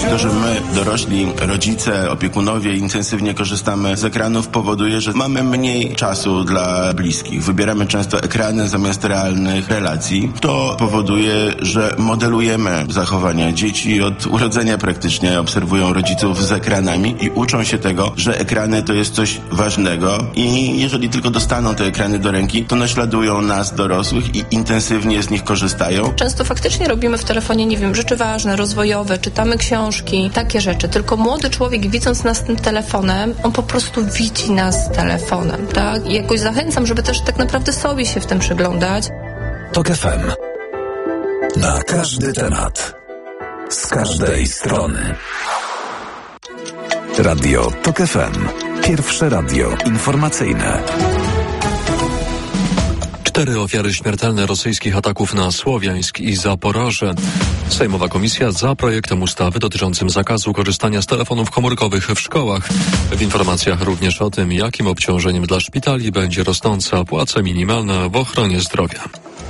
To, że my, dorośli, rodzice, opiekunowie intensywnie korzystamy z ekranów, powoduje, że mamy mniej czasu dla bliskich. Wybieramy często ekrany zamiast realnych relacji. To powoduje, że modelujemy zachowania. Dzieci od urodzenia praktycznie obserwują rodziców z ekranami i uczą się tego, że ekrany to jest coś ważnego i jeżeli tylko dostaną te ekrany do ręki, to naśladują nas, dorosłych, i intensywnie z nich korzystają. Często faktycznie robimy w telefonie, nie wiem, rzeczy ważne, rozwojowe, czytamy książki, takie rzeczy. Tylko młody człowiek, widząc nas tym telefonem, on po prostu widzi nas telefonem, tak? I jakoś zachęcam, żeby też tak naprawdę sobie się w tym przyglądać. TOK FM. Na każdy temat. Z każdej strony. Radio TOK FM. Pierwsze radio informacyjne. 4 ofiary śmiertelne rosyjskich ataków na Słowiańsk i Zaporoże. Sejmowa komisja za projektem ustawy dotyczącym zakazu korzystania z telefonów komórkowych w szkołach. W informacjach również o tym, jakim obciążeniem dla szpitali będzie rosnąca płaca minimalna w ochronie zdrowia.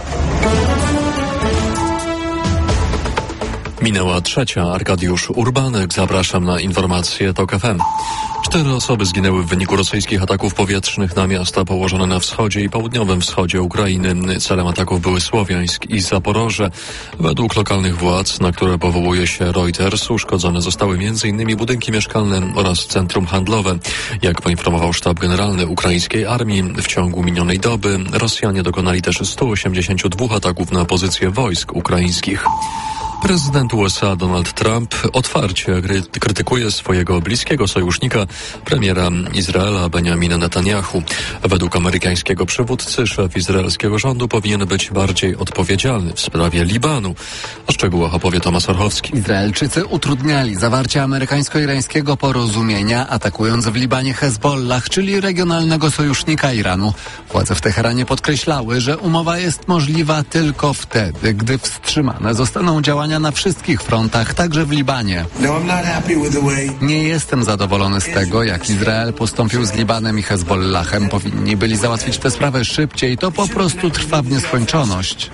Minęła 3. Arkadiusz Urbanek. Zapraszam na informacje TOK FM. 4 osoby zginęły w wyniku rosyjskich ataków powietrznych na miasta położone na wschodzie i południowym wschodzie Ukrainy. Celem ataków były Słowiańsk i Zaporoże. Według lokalnych władz, na które powołuje się Reuters, uszkodzone zostały m.in. budynki mieszkalne oraz centrum handlowe. Jak poinformował sztab generalny ukraińskiej armii, w ciągu minionej doby Rosjanie dokonali też 182 ataków na pozycje wojsk ukraińskich. Prezydent USA Donald Trump otwarcie krytykuje swojego bliskiego sojusznika, premiera Izraela Benjamina Netanyahu. Według amerykańskiego przywódcy szef izraelskiego rządu powinien być bardziej odpowiedzialny w sprawie Libanu. O szczegółach opowie Tomasz Orchowski. Izraelczycy utrudniali zawarcie amerykańsko-irańskiego porozumienia, atakując w Libanie Hezbollah, czyli regionalnego sojusznika Iranu. Władze w Teheranie podkreślały, że umowa jest możliwa tylko wtedy, gdy wstrzymane zostaną działania na wszystkich frontach, także w Libanie. Nie jestem zadowolony z tego, jak Izrael postąpił z Libanem i Hezbollahem. Powinni byli załatwić tę sprawę szybciej. To po prostu trwa w nieskończoność.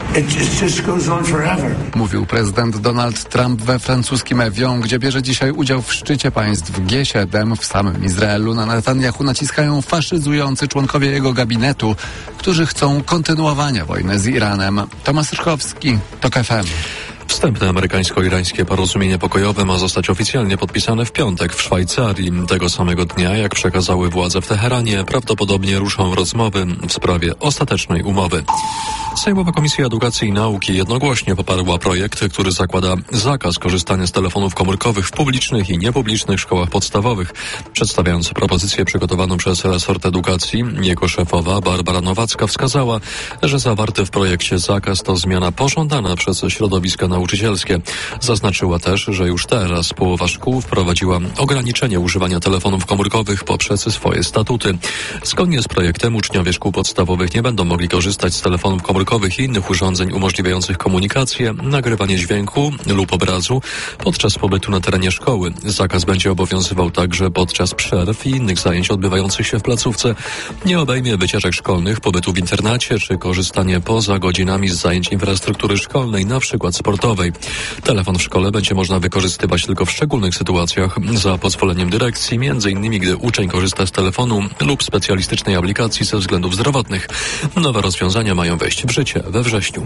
Mówił prezydent Donald Trump we francuskim Evian, gdzie bierze dzisiaj udział w szczycie państw G7. W samym Izraelu na Netanyahu naciskają faszyzujący członkowie jego gabinetu, którzy chcą kontynuowania wojny z Iranem. Tomasz Rychowski, TOK FM. Wstępne amerykańsko-irańskie porozumienie pokojowe ma zostać oficjalnie podpisane w piątek w Szwajcarii. Tego samego dnia, jak przekazały władze w Teheranie, prawdopodobnie ruszą rozmowy w sprawie ostatecznej umowy. Sejmowa Komisja Edukacji i Nauki jednogłośnie poparła projekt, który zakłada zakaz korzystania z telefonów komórkowych w publicznych i niepublicznych szkołach podstawowych. Przedstawiając propozycję przygotowaną przez resort edukacji, jego szefowa Barbara Nowacka wskazała, że zawarty w projekcie zakaz to zmiana pożądana przez środowiska nauczycielskie. Zaznaczyła też, że już teraz połowa szkół wprowadziła ograniczenie używania telefonów komórkowych poprzez swoje statuty. Zgodnie z projektem uczniowie szkół podstawowych nie będą mogli korzystać z telefonów komórkowych i innych urządzeń umożliwiających komunikację, nagrywanie dźwięku lub obrazu podczas pobytu na terenie szkoły. Zakaz będzie obowiązywał także podczas przerw i innych zajęć odbywających się w placówce. Nie obejmie wycieczek szkolnych, pobytu w internacie czy korzystanie poza godzinami z zajęć infrastruktury szkolnej, na przykład sportowej. Telefon w szkole będzie można wykorzystywać tylko w szczególnych sytuacjach za pozwoleniem dyrekcji, m.in. gdy uczeń korzysta z telefonu lub specjalistycznej aplikacji ze względów zdrowotnych. Nowe rozwiązania mają wejść w życie we wrześniu.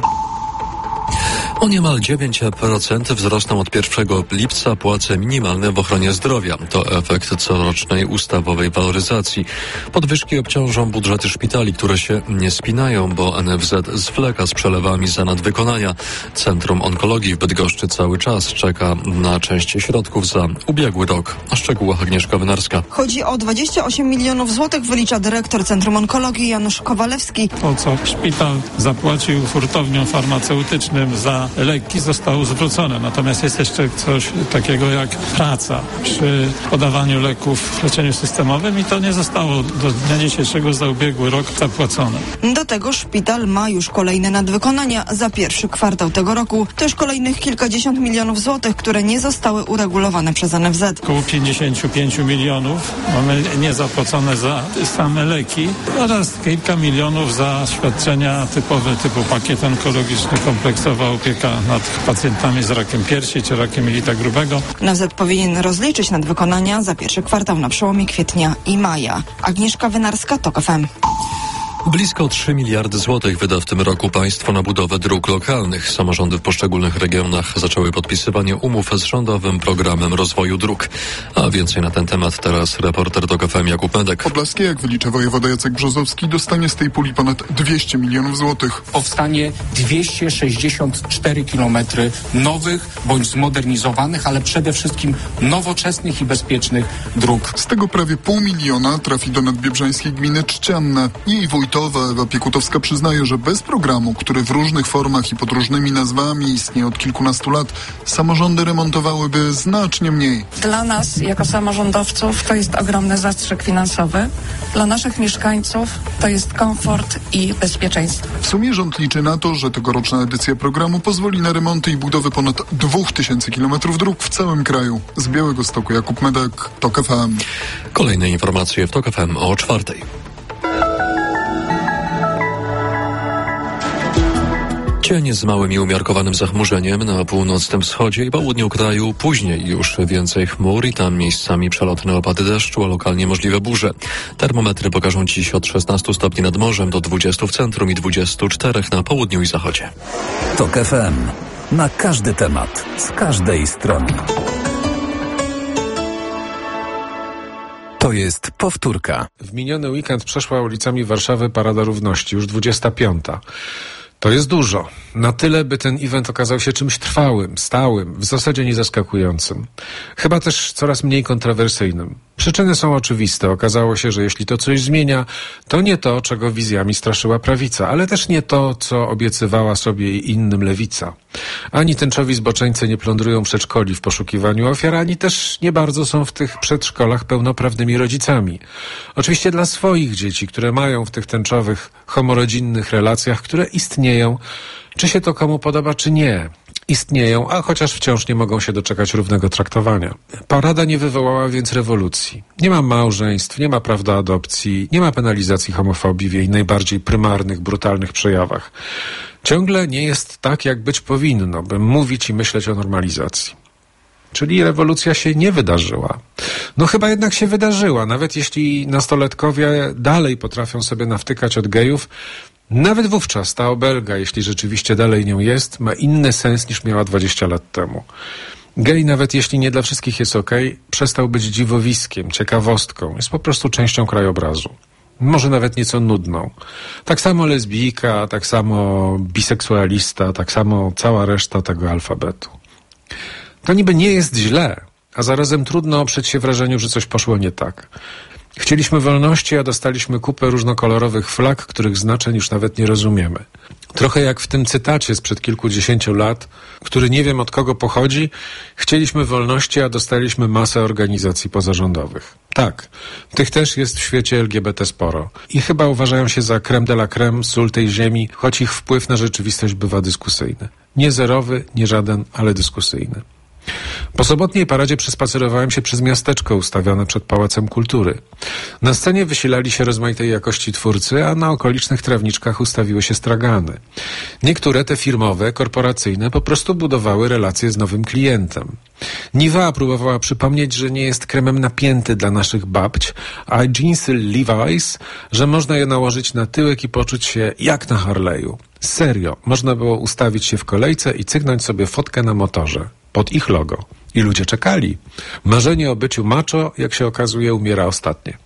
O niemal 9% wzrosną od 1 lipca płace minimalne w ochronie zdrowia. To efekt corocznej ustawowej waloryzacji. Podwyżki obciążą budżety szpitali, które się nie spinają, bo NFZ zwleka z przelewami za nadwykonania. Centrum Onkologii w Bydgoszczy cały czas czeka na część środków za ubiegły rok. O szczegółach Agnieszka Wynarska. Chodzi o 28 milionów złotych, wylicza dyrektor Centrum Onkologii Janusz Kowalewski. To, co szpital zapłacił hurtowniom farmaceutycznym za leki, zostało zwrócone. Natomiast jest jeszcze coś takiego jak praca przy podawaniu leków w leczeniu systemowym i to nie zostało do dnia dzisiejszego za ubiegły rok zapłacone. Do tego szpital ma już kolejne nadwykonania za pierwszy kwartał tego roku. To już kolejnych kilkadziesiąt milionów złotych, które nie zostały uregulowane przez NFZ. Około 55 milionów mamy niezapłacone za same leki oraz kilka milionów za świadczenia typowe typu pakiet onkologiczny, kompleksowa opieka opieka nad pacjentami z rakiem piersi czy rakiem jelita grubego. NFZ powinien rozliczyć nadwykonania za pierwszy kwartał na przełomie kwietnia i maja. Agnieszka Wynarska, TOK FM. Blisko 3 miliardy złotych wyda w tym roku państwo na budowę dróg lokalnych. Samorządy w poszczególnych regionach zaczęły podpisywanie umów z rządowym programem rozwoju dróg. A więcej na ten temat teraz reporter TOK FM Jakub Medek. Podlaskie, jak wylicza wojewoda Jacek Brzozowski, dostanie z tej puli ponad 200 milionów złotych. Powstanie 264 kilometry nowych bądź zmodernizowanych, ale przede wszystkim nowoczesnych i bezpiecznych dróg. Z tego prawie 500 000 trafi do nadbiebrzańskiej gminy Trzcianna. Jej wójtowa Ewa Piekutowska przyznaje, że bez programu, który w różnych formach i pod różnymi nazwami istnieje od kilkunastu lat, samorządy remontowałyby znacznie mniej. Dla nas, jako samorządowców, to jest ogromny zastrzyk finansowy. Dla naszych mieszkańców to jest komfort i bezpieczeństwo. W sumie rząd liczy na to, że tegoroczna edycja programu pozwoli na remonty i budowę ponad 2000 kilometrów dróg w całym kraju. Z Białegostoku Jakub Medek, TOK FM. Kolejne informacje w TOK FM o 4:00. Cień z małym i umiarkowanym zachmurzeniem na północnym wschodzie i południu kraju, później już więcej chmur i tam miejscami przelotne opady deszczu, a lokalnie możliwe burze. Termometry pokażą dziś od 16 stopni nad morzem do 20 w centrum i 24 na południu i zachodzie. TOK FM. Na każdy temat, z każdej strony. To jest powtórka. W miniony weekend przeszła ulicami Warszawy Parada Równości, już 25. To jest dużo. Na tyle, by ten event okazał się czymś trwałym, stałym, w zasadzie niezaskakującym. Chyba też coraz mniej kontrowersyjnym. Przyczyny są oczywiste. Okazało się, że jeśli to coś zmienia, to nie to, czego wizjami straszyła prawica, ale też nie to, co obiecywała sobie i innym lewica. Ani tęczowi zboczeńcy nie plądrują przedszkoli w poszukiwaniu ofiar, ani też nie bardzo są w tych przedszkolach pełnoprawnymi rodzicami. Oczywiście dla swoich dzieci, które mają w tych tęczowych, homorodzinnych relacjach, które istnieją, czy się to komu podoba, czy nie. Istnieją, a chociaż wciąż nie mogą się doczekać równego traktowania. Parada nie wywołała więc rewolucji. Nie ma małżeństw, nie ma praw do adopcji, nie ma penalizacji homofobii w jej najbardziej prymarnych, brutalnych przejawach. Ciągle nie jest tak, jak być powinno, by mówić i myśleć o normalizacji. Czyli rewolucja się nie wydarzyła. No chyba jednak się wydarzyła, nawet jeśli nastoletkowie dalej potrafią sobie nawtykać od gejów. Nawet wówczas ta obelga, jeśli rzeczywiście dalej nią jest, ma inny sens niż miała 20 lat temu. Gej, nawet jeśli nie dla wszystkich jest okej, przestał być dziwowiskiem, ciekawostką, jest po prostu częścią krajobrazu. Może nawet nieco nudną. Tak samo lesbijka, tak samo biseksualista, tak samo cała reszta tego alfabetu. To niby nie jest źle, a zarazem trudno oprzeć się wrażeniu, że coś poszło nie tak. Chcieliśmy wolności, a dostaliśmy kupę różnokolorowych flag, których znaczeń już nawet nie rozumiemy. Trochę jak w tym cytacie sprzed kilkudziesięciu lat, który nie wiem od kogo pochodzi. Chcieliśmy wolności, a dostaliśmy masę organizacji pozarządowych. Tak, tych też jest w świecie LGBT sporo. I chyba uważają się za crème de la crème, sól tej ziemi, choć ich wpływ na rzeczywistość bywa dyskusyjny. Nie zerowy, nie żaden, ale dyskusyjny. Po sobotniej paradzie przespacerowałem się przez miasteczko ustawione przed Pałacem Kultury. Na scenie wysilali się rozmaitej jakości twórcy, a na okolicznych trawniczkach ustawiły się stragany. Niektóre, te firmowe, korporacyjne, po prostu budowały relacje z nowym klientem. Niwa próbowała przypomnieć, że nie jest kremem napięty dla naszych babć, a jeansy Levi's, że można je nałożyć na tyłek i poczuć się jak na Harley'u. Serio, można było ustawić się w kolejce i cygnąć sobie fotkę na motorze. Pod ich logo. I ludzie czekali. Marzenie o byciu macho, jak się okazuje, umiera ostatnie.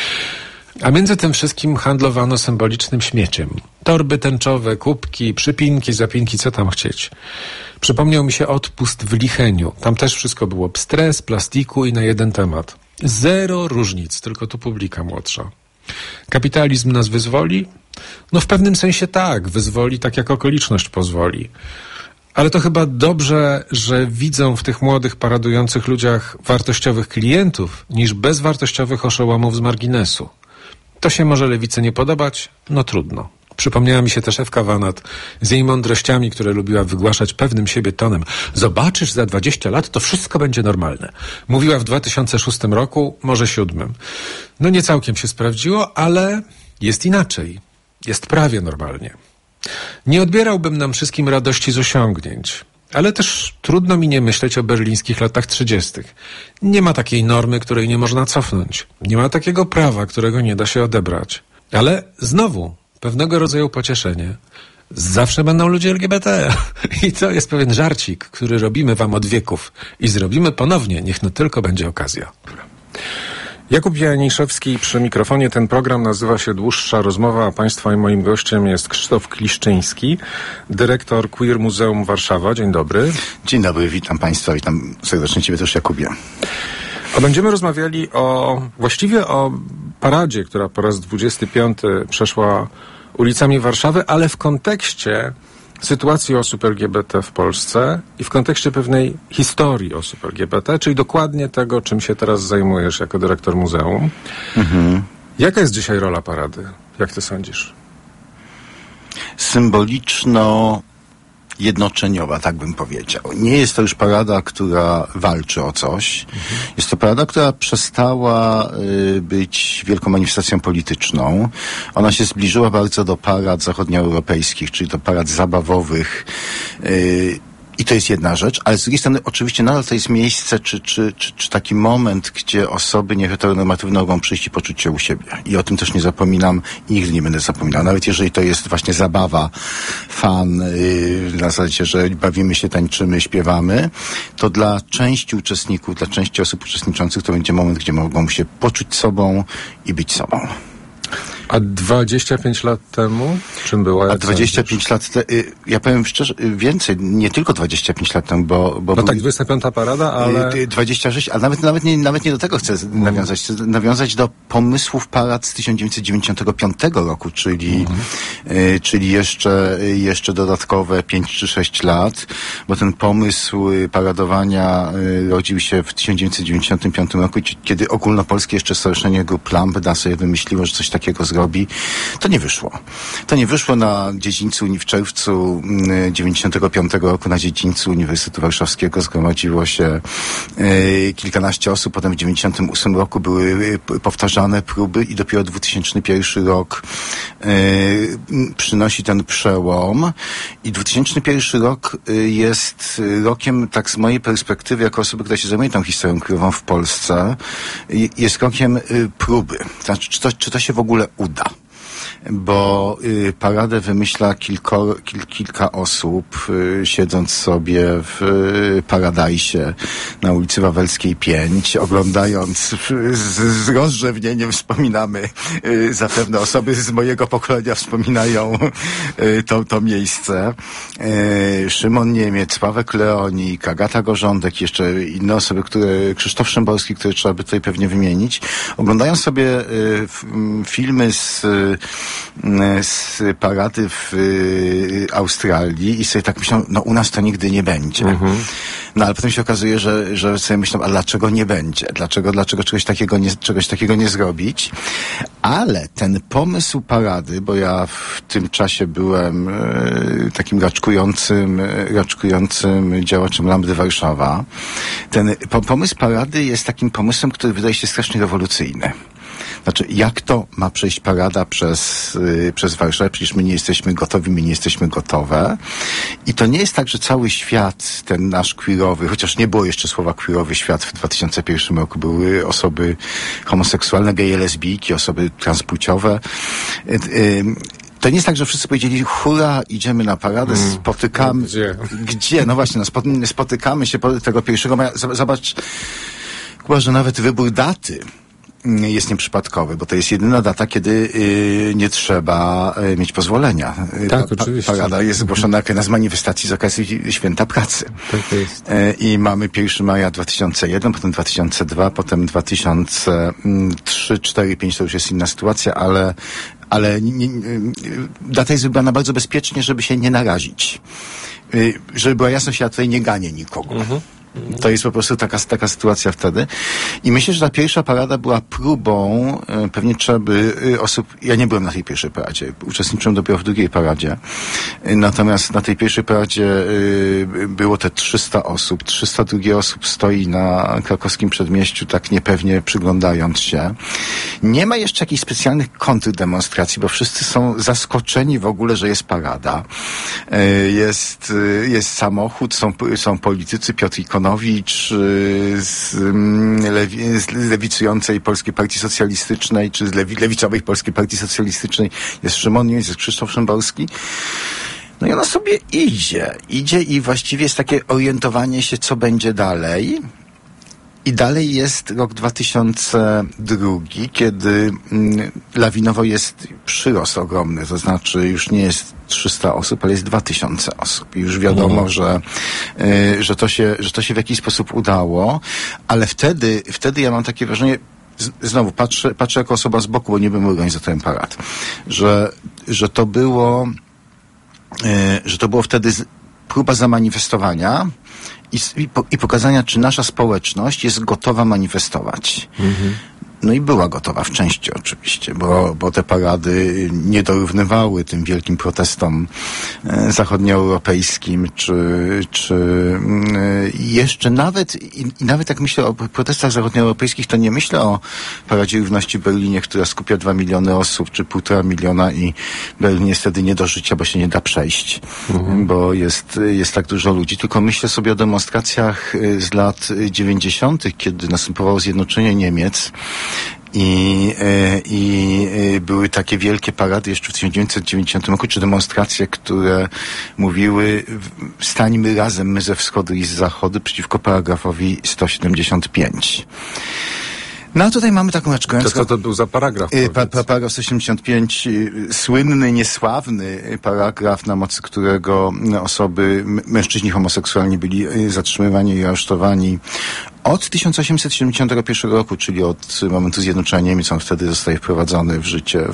A między tym wszystkim handlowano symbolicznym śmieciem. Torby tęczowe, kubki, przypinki, zapinki, co tam chcieć. Przypomniał mi się odpust w Licheniu. Tam też wszystko było pstre, z plastiku i na jeden temat. Zero różnic, tylko tu publika młodsza. Kapitalizm nas wyzwoli? No w pewnym sensie tak, wyzwoli tak jak okoliczność pozwoli. Ale to chyba dobrze, że widzą w tych młodych, paradujących ludziach wartościowych klientów, niż bezwartościowych oszołomów z marginesu. To się może lewicy nie podobać? No trudno. Przypomniała mi się też Ewka Wanat z jej mądrościami, które lubiła wygłaszać pewnym siebie tonem. Zobaczysz, za 20 lat to wszystko będzie normalne. Mówiła w 2006 roku, może 2007. No nie całkiem się sprawdziło, ale jest inaczej. Jest prawie normalnie. Nie odbierałbym nam wszystkim radości z osiągnięć. Ale też trudno mi nie myśleć o berlińskich latach 30. Nie ma takiej normy, której nie można cofnąć. Nie ma takiego prawa, którego nie da się odebrać. Ale znowu, pewnego rodzaju pocieszenie. Zawsze będą ludzie LGBT. I to jest pewien żarcik, który robimy wam od wieków. I zrobimy ponownie, niech no tylko będzie okazja. Jakub Janiszewski przy mikrofonie. Ten program nazywa się Dłuższa Rozmowa, a państwa i moim gościem jest Krzysztof Kliszczyński, dyrektor Queer Muzeum Warszawa. Dzień dobry. Dzień dobry, witam państwa, witam serdecznie ciebie też, Jakubie. A będziemy rozmawiali właściwie o paradzie, która po raz 25 przeszła ulicami Warszawy, ale w kontekście sytuacji osób LGBT w Polsce i w kontekście pewnej historii osób LGBT, czyli dokładnie tego, czym się teraz zajmujesz jako dyrektor muzeum. Jaka jest dzisiaj rola parady? Jak ty sądzisz? Symboliczno-jednoczeniowa, tak bym powiedział. Nie jest to już parada, która walczy o coś. Jest to parada, która przestała być wielką manifestacją polityczną. Ona się zbliżyła bardzo do parad zachodnioeuropejskich, czyli do parad zabawowych. I to jest jedna rzecz, ale z drugiej strony oczywiście nadal to jest miejsce, czy taki moment, gdzie osoby nieheteronormatywne mogą przyjść i poczuć się u siebie. I o tym też nie zapominam i nigdy nie będę zapominał. Nawet jeżeli to jest właśnie zabawa, fan, na zasadzie, że bawimy się, tańczymy, śpiewamy, to dla części uczestników, dla części osób uczestniczących to będzie moment, gdzie mogą się poczuć sobą i być sobą. A 25 lat temu czym była? A 25 lat ja powiem szczerze, więcej, nie tylko 25 lat temu, bo no tak, 25. parada, ale 26, ale nawet nie do tego chcę nawiązać. Chcę nawiązać do pomysłów parad z 1995 roku, czyli jeszcze dodatkowe 5 czy 6 lat, bo ten pomysł paradowania rodził się w 1995 roku, kiedy ogólnopolskie jeszcze Stowarzyszenie Grup Lambda sobie wymyśliło, że coś takiego zrobi. To nie wyszło. To nie wyszło na dziedzińcu w czerwcu 95 roku na dziedzińcu Uniwersytetu Warszawskiego zgromadziło się kilkanaście osób. Potem w 98 roku były powtarzane próby i dopiero 2001 rok przynosi ten przełom. I 2001 rok jest rokiem, tak z mojej perspektywy, jako osoby, która się zajmuje tą historią queerową w Polsce, jest rokiem próby. Znaczy, czy to się w ogóle uda? Bo paradę wymyśla kilka osób, siedząc sobie w Paradajsie na ulicy Wawelskiej 5, oglądając z rozrzewnieniem wspominamy, zapewne osoby z mojego pokolenia wspominają to miejsce. Szymon Niemiec, Sławek Leonik, Agata Gorządek, jeszcze inne osoby, Krzysztof Szymborski, które trzeba by tutaj pewnie wymienić, oglądają sobie filmy z parady w Australii i sobie tak myślą, no u nas to nigdy nie będzie. No ale potem się okazuje, że sobie myślą, a dlaczego nie będzie? Dlaczego czegoś takiego nie zrobić? Ale ten pomysł parady, bo ja w tym czasie byłem takim raczkującym działaczem Lambdy Warszawa, ten pomysł parady jest takim pomysłem, który wydaje się strasznie rewolucyjny. Znaczy, jak to ma przejść parada przez Warszawę? Przecież my nie jesteśmy gotowi, my nie jesteśmy gotowe. I to nie jest tak, że cały świat, ten nasz queerowy, chociaż nie było jeszcze słowa queerowy świat, w 2001 roku były osoby homoseksualne, geje, lesbijki, osoby transpłciowe. To nie jest tak, że wszyscy powiedzieli, hurra, idziemy na paradę, spotykamy... Gdzie? No właśnie, spotykamy się tego 1 maja. Zobacz, Kuba, że nawet wybór daty jest nieprzypadkowy, bo to jest jedyna data, kiedy nie trzeba mieć pozwolenia. Tak, oczywiście. Parada jest zgłoszona jako jedna z manifestacji z okazji Święta Pracy. Tak jest. I mamy 1 maja 2001, potem 2002, potem 2003, 4, 5 to już jest inna sytuacja, ale data jest wybrana bardzo bezpiecznie, żeby się nie narazić. Żeby była jasność, ja tutaj nie ganię nikogo. To jest po prostu taka sytuacja wtedy. I myślę, że ta pierwsza parada była próbą, pewnie trzeba by osób, ja nie byłem na tej pierwszej paradzie, uczestniczyłem dopiero w drugiej paradzie, natomiast na tej pierwszej paradzie było te 300 osób, 302 osób stoi na krakowskim przedmieściu, tak niepewnie przyglądając się. Nie ma jeszcze jakichś specjalnych kontrdemonstracji, bo wszyscy są zaskoczeni w ogóle, że jest parada. Jest samochód, są politycy, Piotr Ikonowicz z lewicującej Polskiej Partii Socjalistycznej, czy z lewicowej Polskiej Partii Socjalistycznej, jest Szymon Niemiec, jest Krzysztof Szymborski. No i ona sobie idzie i właściwie jest takie orientowanie się, co będzie dalej. I dalej jest rok 2002, kiedy lawinowo jest przyrost ogromny, to znaczy już nie jest 300 osób, ale jest 2000 osób. I już wiadomo, że to się w jakiś sposób udało, ale wtedy ja mam takie wrażenie, znowu patrzę jako osoba z boku, bo nie byłem organizatorem parad, że to było wtedy próba zamanifestowania i pokazania, czy nasza społeczność jest gotowa manifestować. No i była gotowa w części oczywiście, bo te parady nie dorównywały tym wielkim protestom zachodnioeuropejskim, czy jeszcze nawet jak myślę o protestach zachodnioeuropejskich, to nie myślę o Paradzie Równości w Berlinie, która skupia 2 miliony osób, czy 1,5 miliona i Berlin jest wtedy nie do życia, bo się nie da przejść, bo jest tak dużo ludzi. Tylko myślę sobie o demonstracjach z lat 90., kiedy następowało zjednoczenie Niemiec, i były takie wielkie parady jeszcze w 1990 roku, czy demonstracje, które mówiły: stańmy razem, my ze wschodu i z zachodu, przeciwko paragrafowi 175. No a tutaj mamy taką rzecz. Co to był za paragraf? Paragraf 175, słynny, niesławny paragraf, na mocy którego osoby, mężczyźni homoseksualni byli zatrzymywani i aresztowani od 1871 roku, czyli od momentu zjednoczenia Niemiec. On wtedy zostaje wprowadzony w życie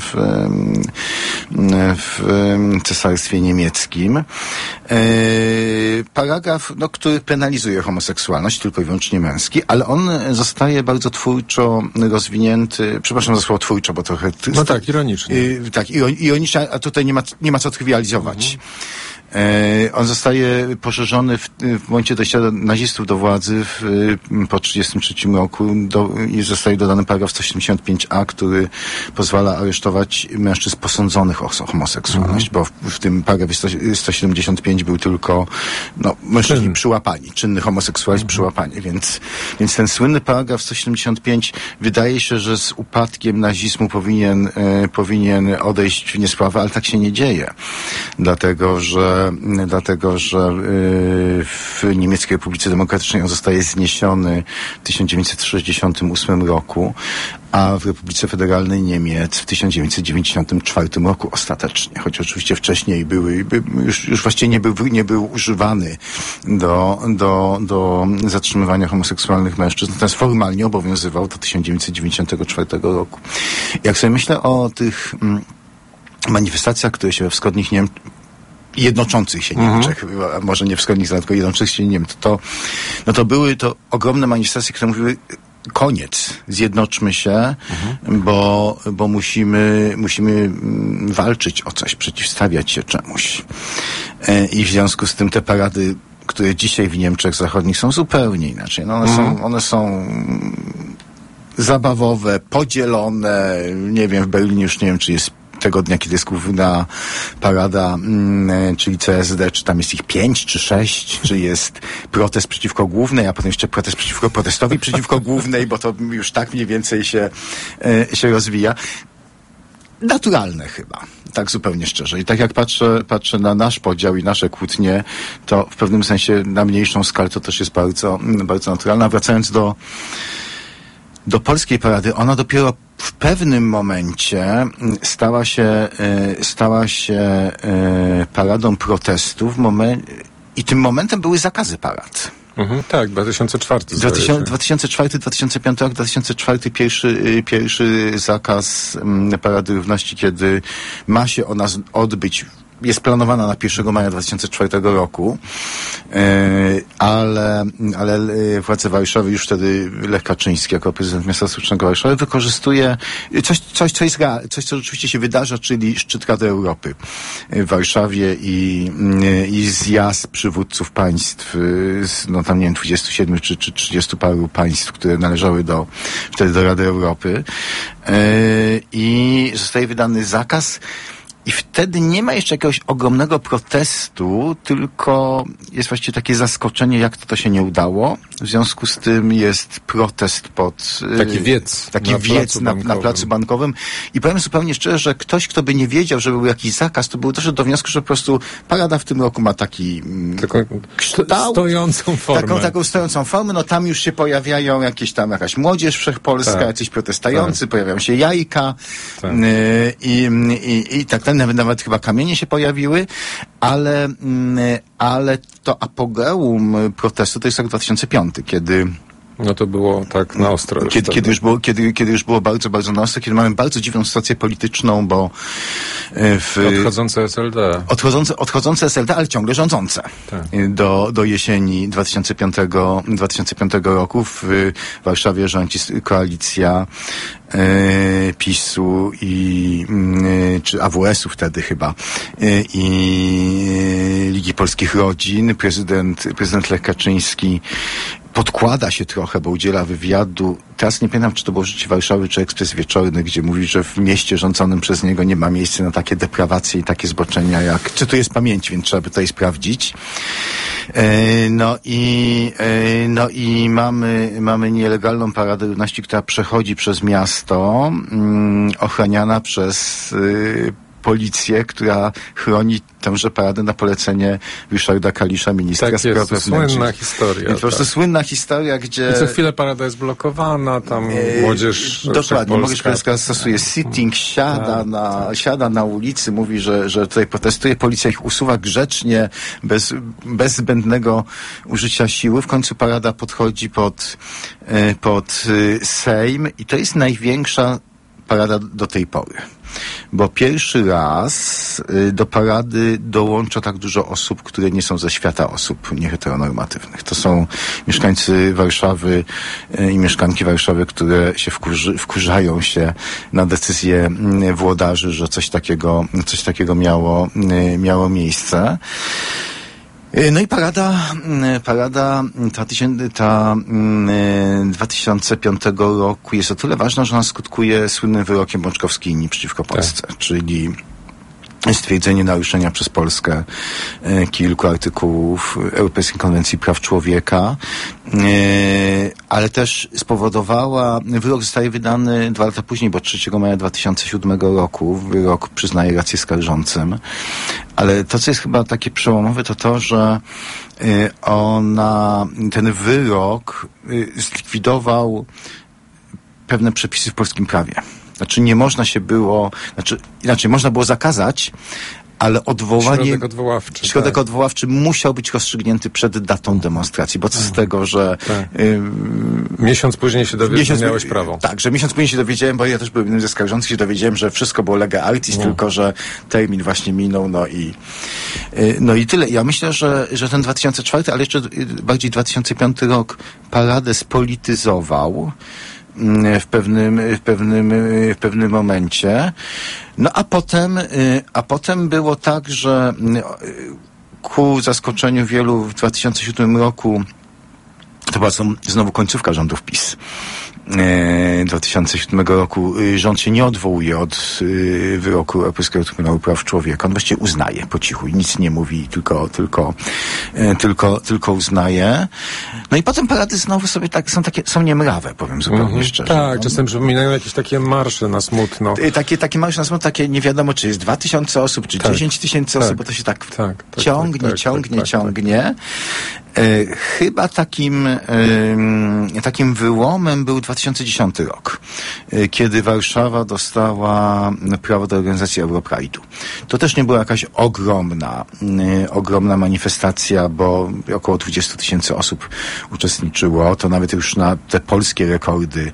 w Cesarstwie Niemieckim. Paragraf, który penalizuje homoseksualność, tylko i wyłącznie męski, ale on zostaje bardzo twórczo rozwinięty, przepraszam za słowo twórczo, bo trochę... No tak, ironicznie. Tak, ironicznie, a tutaj nie ma co trywializować. On zostaje poszerzony w momencie dojścia nazistów do władzy po 1933 roku i zostaje dodany paragraf 175a, który pozwala aresztować mężczyzn posądzonych o homoseksualność, bo w tym paragrafie 175 był tylko mężczyźni przyłapani, czynny homoseksualizm przyłapani, więc ten słynny paragraf 175 wydaje się, że z upadkiem nazizmu powinien odejść w niesławę, ale tak się nie dzieje. Dlatego, że w Niemieckiej Republice Demokratycznej on zostaje zniesiony w 1968 roku, a w Republice Federalnej Niemiec w 1994 roku ostatecznie, choć oczywiście wcześniej już właściwie nie był używany do zatrzymywania homoseksualnych mężczyzn, natomiast formalnie obowiązywał do 1994 roku. Jak sobie myślę o tych manifestacjach, które się we wschodnich jednoczących się Niemczech, a może nie wschodnich, tylko jednoczących się Niemczech, to były to ogromne manifestacje, które mówiły: koniec, zjednoczmy się, bo musimy walczyć o coś, przeciwstawiać się czemuś. I w związku z tym te parady, które dzisiaj w Niemczech zachodnich są zupełnie inaczej. One są zabawowe, podzielone. Nie wiem, w Berlinie już nie wiem, czy jest tego dnia, kiedy jest główna parada, czyli CSD, czy tam jest ich 5 czy 6, czy jest protest przeciwko głównej, a potem jeszcze protest przeciwko protestowi przeciwko głównej, bo to już tak mniej więcej się rozwija. Naturalne chyba, tak zupełnie szczerze. I tak jak patrzę na nasz podział i nasze kłótnie, to w pewnym sensie na mniejszą skalę to też jest bardzo, bardzo naturalne. A wracając do polskiej parady, ona dopiero w pewnym momencie stała się paradą protestów i tym momentem były zakazy parad. Tak, 2004. 2004-2005 rok, 2004 pierwszy zakaz Parady Równości, kiedy ma się ona odbyć jest planowana na 1 maja 2004 roku, ale władze Warszawy, już wtedy Lech Kaczyński jako prezydent miasta stołecznego Warszawy wykorzystuje coś, co rzeczywiście się wydarza, czyli szczyt Rady Europy w Warszawie i zjazd przywódców państw, no tam nie wiem, 27 czy 30 paru państw, które należały wtedy do Rady Europy, i zostaje wydany zakaz. I wtedy nie ma jeszcze jakiegoś ogromnego protestu, tylko jest właściwie takie zaskoczenie, jak to się nie udało. W związku z tym jest protest taki wiec na placu bankowym. I powiem zupełnie szczerze, że ktoś, kto by nie wiedział, że był jakiś zakaz, to był doszedł do wniosku, że po prostu parada w tym roku ma taki kształt. Stojącą formę. Taką stojącą formę. No tam już się pojawiają jakaś młodzież wszechpolska, jacyś protestujący, pojawiają się jajka. Tak. I tak nawet chyba kamienie się pojawiły, ale to apogeum protestu to jest rok 2005, kiedy... No to było tak na ostro. Kiedy już było bardzo, bardzo na ostro, kiedy mamy bardzo dziwną sytuację polityczną, bo odchodzące SLD. Odchodzące SLD, ale ciągle rządzące. Tak. Do jesieni 2005 roku w Warszawie rządzi koalicja PiS-u czy AWS-u wtedy chyba i Ligi Polskich Rodzin. Prezydent Lech Kaczyński podkłada się trochę, bo udziela wywiadu. Teraz nie pamiętam, czy to było Życie Warszawy, czy Ekspres Wieczorny, gdzie mówi, że w mieście rządzonym przez niego nie ma miejsca na takie deprawacje i takie zboczenia jak... Czy to jest pamięć, więc trzeba by tutaj sprawdzić. No i mamy nielegalną paradę ludności, która przechodzi przez miasto, ochraniana przez policję, która chroni tęże paradę na polecenie Ryszarda Kalisza, ministra spraw wewnętrznych. Słynna historia. Po prostu słynna historia, gdzie... I co chwilę parada jest blokowana, tam młodzież... Dokładnie, młodzież polska stosuje sitting, siada na ulicy, mówi, że tutaj protestuje, policja ich usuwa grzecznie, bez zbędnego użycia siły. W końcu parada podchodzi pod Sejm i to jest największa parada do tej pory. Bo pierwszy raz do parady dołącza tak dużo osób, które nie są ze świata osób nieheteronormatywnych. To są mieszkańcy Warszawy i mieszkanki Warszawy, które się wkurzają się na decyzję włodarzy, że coś takiego miało miejsce. No i parada 2005 roku jest o tyle ważna, że ona skutkuje słynnym wyrokiem Bączkowskiej przeciwko Polsce, czyli stwierdzenie naruszenia przez Polskę kilku artykułów Europejskiej Konwencji Praw Człowieka, ale też spowodowała, wyrok zostaje wydany 2 lata później, bo 3 maja 2007 roku, wyrok przyznaje rację skarżącym, ale to, co jest chyba takie przełomowe, to, że ten wyrok zlikwidował pewne przepisy w polskim prawie. Znaczy nie można się było, inaczej można było zakazać, ale środek odwoławczy musiał być rozstrzygnięty przed datą demonstracji, bo co z tego, że... Miesiąc później się dowiedziałem, miałeś prawo. Tak, że miesiąc później się dowiedziałem, bo ja też byłem jednym ze skarżących, się dowiedziałem, że wszystko było lega artis, tylko że termin właśnie minął, no i tyle. Ja myślę, że ten 2004, ale jeszcze bardziej 2005 rok paradę spolityzował w pewnym momencie. No a potem było tak, że ku zaskoczeniu wielu w 2007 roku to była znowu końcówka rządów PiS. 2007 roku rząd się nie odwołuje od wyroku Europejskiego Trybunału Praw Człowieka. On właściwie uznaje po cichu i nic nie mówi, tylko uznaje. No i potem parady znowu sobie są niemrawe, powiem zupełnie szczerze. Tak, czasem przypominają jakieś takie marsze na smutno. Takie marsze na smutno, takie nie wiadomo, czy jest 2000 osób, czy 10 000 osób, bo to się ciągnie. Chyba takim wyłomem był 2010 rok, kiedy Warszawa dostała prawo do organizacji Europride'u. To też nie była jakaś ogromna manifestacja, bo około 20 000 osób uczestniczyło. To nawet już na te polskie rekordy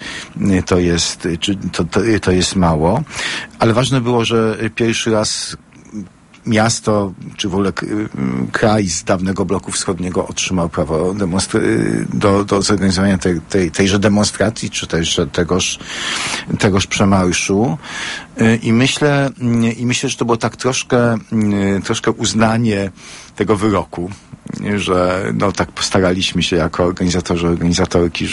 to jest mało. Ale ważne było, że pierwszy raz miasto, czy w ogóle kraj z dawnego bloku wschodniego otrzymał prawo do zorganizowania tejże demonstracji, czy też tegoż przemarszu. I myślę, że to było tak troszkę uznanie tego wyroku, że tak postaraliśmy się jako organizatorki,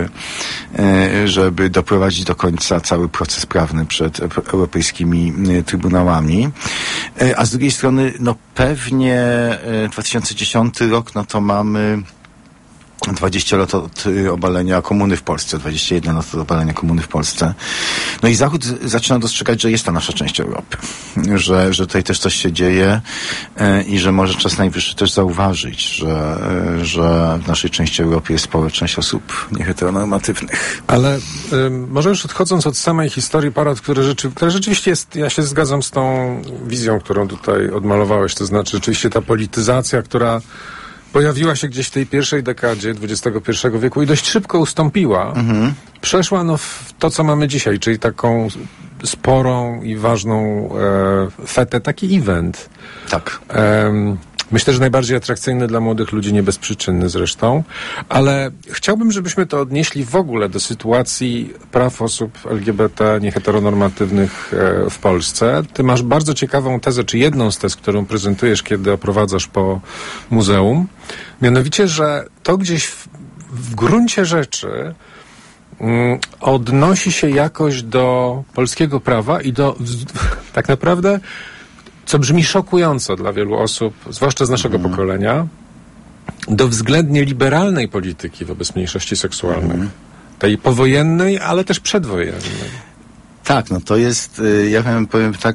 żeby doprowadzić do końca cały proces prawny przed europejskimi trybunałami. A z drugiej strony, pewnie 2010 rok, to mamy 20 lat od obalenia komuny w Polsce, 21 lat od obalenia komuny w Polsce. I Zachód zaczyna dostrzegać, że jest ta nasza część Europy, że tutaj też coś się dzieje i że może czas najwyższy też zauważyć, że w naszej części Europy jest społeczność osób nieheteronormatywnych. Ale może już odchodząc od samej historii parad, która rzeczywiście jest, ja się zgadzam z tą wizją, którą tutaj odmalowałeś, to znaczy rzeczywiście ta polityzacja, która pojawiła się gdzieś w tej pierwszej dekadzie XXI wieku i dość szybko ustąpiła. Przeszła w to, co mamy dzisiaj, czyli taką sporą i ważną fetę, taki event. Tak. Myślę, że najbardziej atrakcyjny dla młodych ludzi, nie bezprzyczynny zresztą, ale chciałbym, żebyśmy to odnieśli w ogóle do sytuacji praw osób LGBT nieheteronormatywnych w Polsce. Ty masz bardzo ciekawą tezę, czy jedną z tez, którą prezentujesz, kiedy oprowadzasz po muzeum. Mianowicie, że to gdzieś w gruncie rzeczy odnosi się jakoś do polskiego prawa i do tak naprawdę, co brzmi szokująco dla wielu osób, zwłaszcza z naszego pokolenia, do względnie liberalnej polityki wobec mniejszości seksualnych. Tej powojennej, ale też przedwojennej. Tak, to jest, ja powiem tak,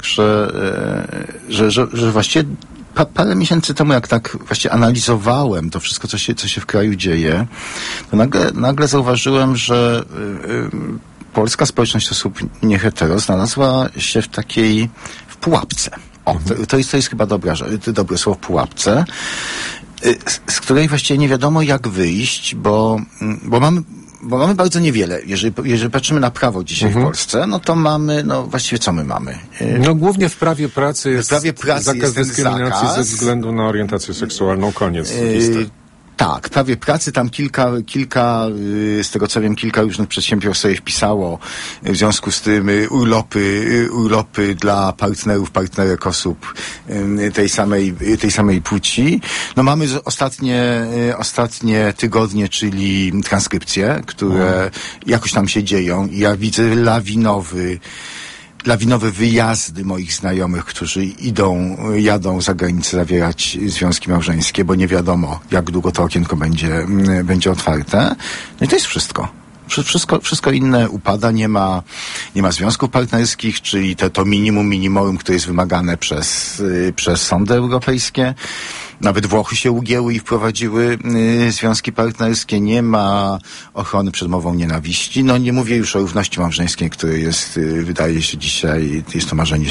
że właściwie parę miesięcy temu, jak tak właściwie analizowałem to wszystko, co się w kraju dzieje, to nagle zauważyłem, że polska społeczność osób niehetero znalazła się w pułapce. To jest chyba dobre słowo, pułapce, z której właściwie nie wiadomo jak wyjść, bo mamy bardzo niewiele. Jeżeli patrzymy na prawo dzisiaj w Polsce, to mamy, właściwie co my mamy? Głównie w prawie pracy jest zakaz dyskryminacji ze względu na orientację seksualną. Koniec. Tak, prawie pracy tam kilka, z tego co wiem, kilka różnych przedsiębiorstw sobie wpisało w związku z tym urlopy dla partnerek osób tej samej płci. Mamy ostatnie tygodnie, czyli transkrypcje, które jakoś tam się dzieją i ja widzę lawinowe wyjazdy moich znajomych, którzy jadą za granicę zawierać związki małżeńskie, bo nie wiadomo, jak długo to okienko będzie otwarte. I to jest wszystko. Wszystko inne upada, nie ma związków partnerskich, czyli to minimum, które jest wymagane przez sądy europejskie. Nawet Włochy się ugięły i wprowadziły związki partnerskie. Nie ma ochrony przed mową nienawiści. Nie mówię już o równości małżeńskiej, które jest, wydaje się dzisiaj, jest to marzenie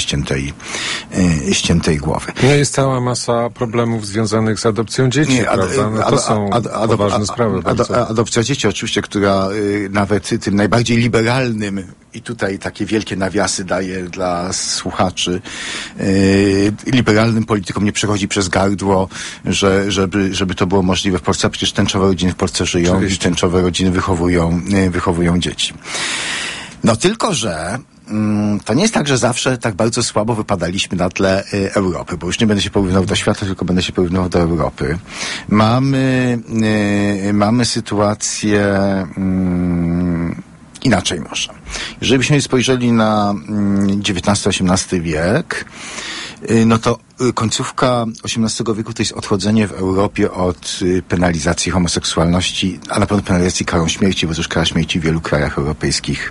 ściętej głowy. Jest cała masa problemów związanych z adopcją dzieci, prawda? To są poważne sprawy. Adopcja dzieci oczywiście, która nawet tym najbardziej liberalnym, i tutaj takie wielkie nawiasy daję dla słuchaczy, liberalnym politykom nie przechodzi przez gardło, żeby to było możliwe w Polsce, a przecież tęczowe rodziny w Polsce żyją. Oczywiście. I tęczowe rodziny wychowują dzieci. Tylko że to nie jest tak, że zawsze tak bardzo słabo wypadaliśmy na tle Europy, bo już nie będę się porównywał do świata, tylko będę się porównywał do Europy. Mamy sytuację inaczej może. Jeżeli byśmy spojrzeli na XIX-XVIII wiek, to końcówka XVIII wieku to jest odchodzenie w Europie od penalizacji homoseksualności, a na pewno penalizacji karą śmierci, bo już kara śmierci w wielu krajach europejskich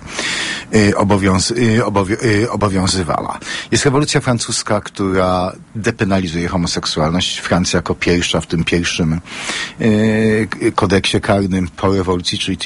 obowiązywała. Jest rewolucja francuska, która depenalizuje homoseksualność. Francja jako pierwsza w tym pierwszym kodeksie karnym po rewolucji, czyli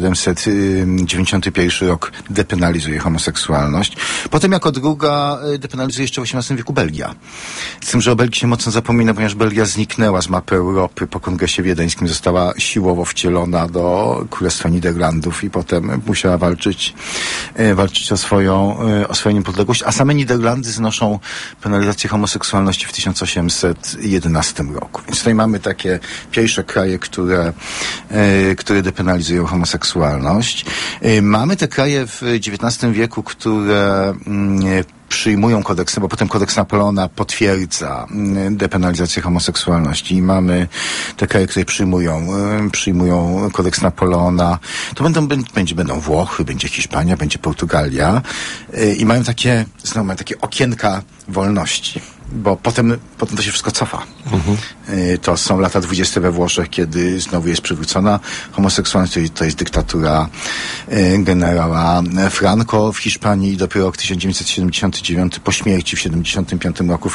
1791 rok, depenalizuje homoseksualność. Potem jako druga depenalizuje jeszcze w XVIII wieku Belgia. Z tym, że o Belgii się mocno zapomina, ponieważ Belgia zniknęła z mapy Europy po kongresie wiedeńskim, została siłowo wcielona do Królestwa Niderlandów i potem musiała walczyć walczyć o swoją niepodległość, a same Niderlandy znoszą penalizację homoseksualności w 1811 roku. Więc tutaj mamy takie pierwsze kraje, które depenalizują homoseksualność. Mamy te kraje w XIX wieku, które przyjmują kodeksy, bo potem kodeks Napoleona potwierdza depenalizację homoseksualności i mamy te kraje, które przyjmują kodeks Napoleona. To będą Włochy, będzie Hiszpania, będzie Portugalia i mają takie okienka wolności. Bo potem to się wszystko cofa. To są lata 20 we Włoszech, kiedy znowu jest przywrócona homoseksualność. To jest dyktatura generała Franco w Hiszpanii i dopiero rok 1979 po śmierci w 1975 roku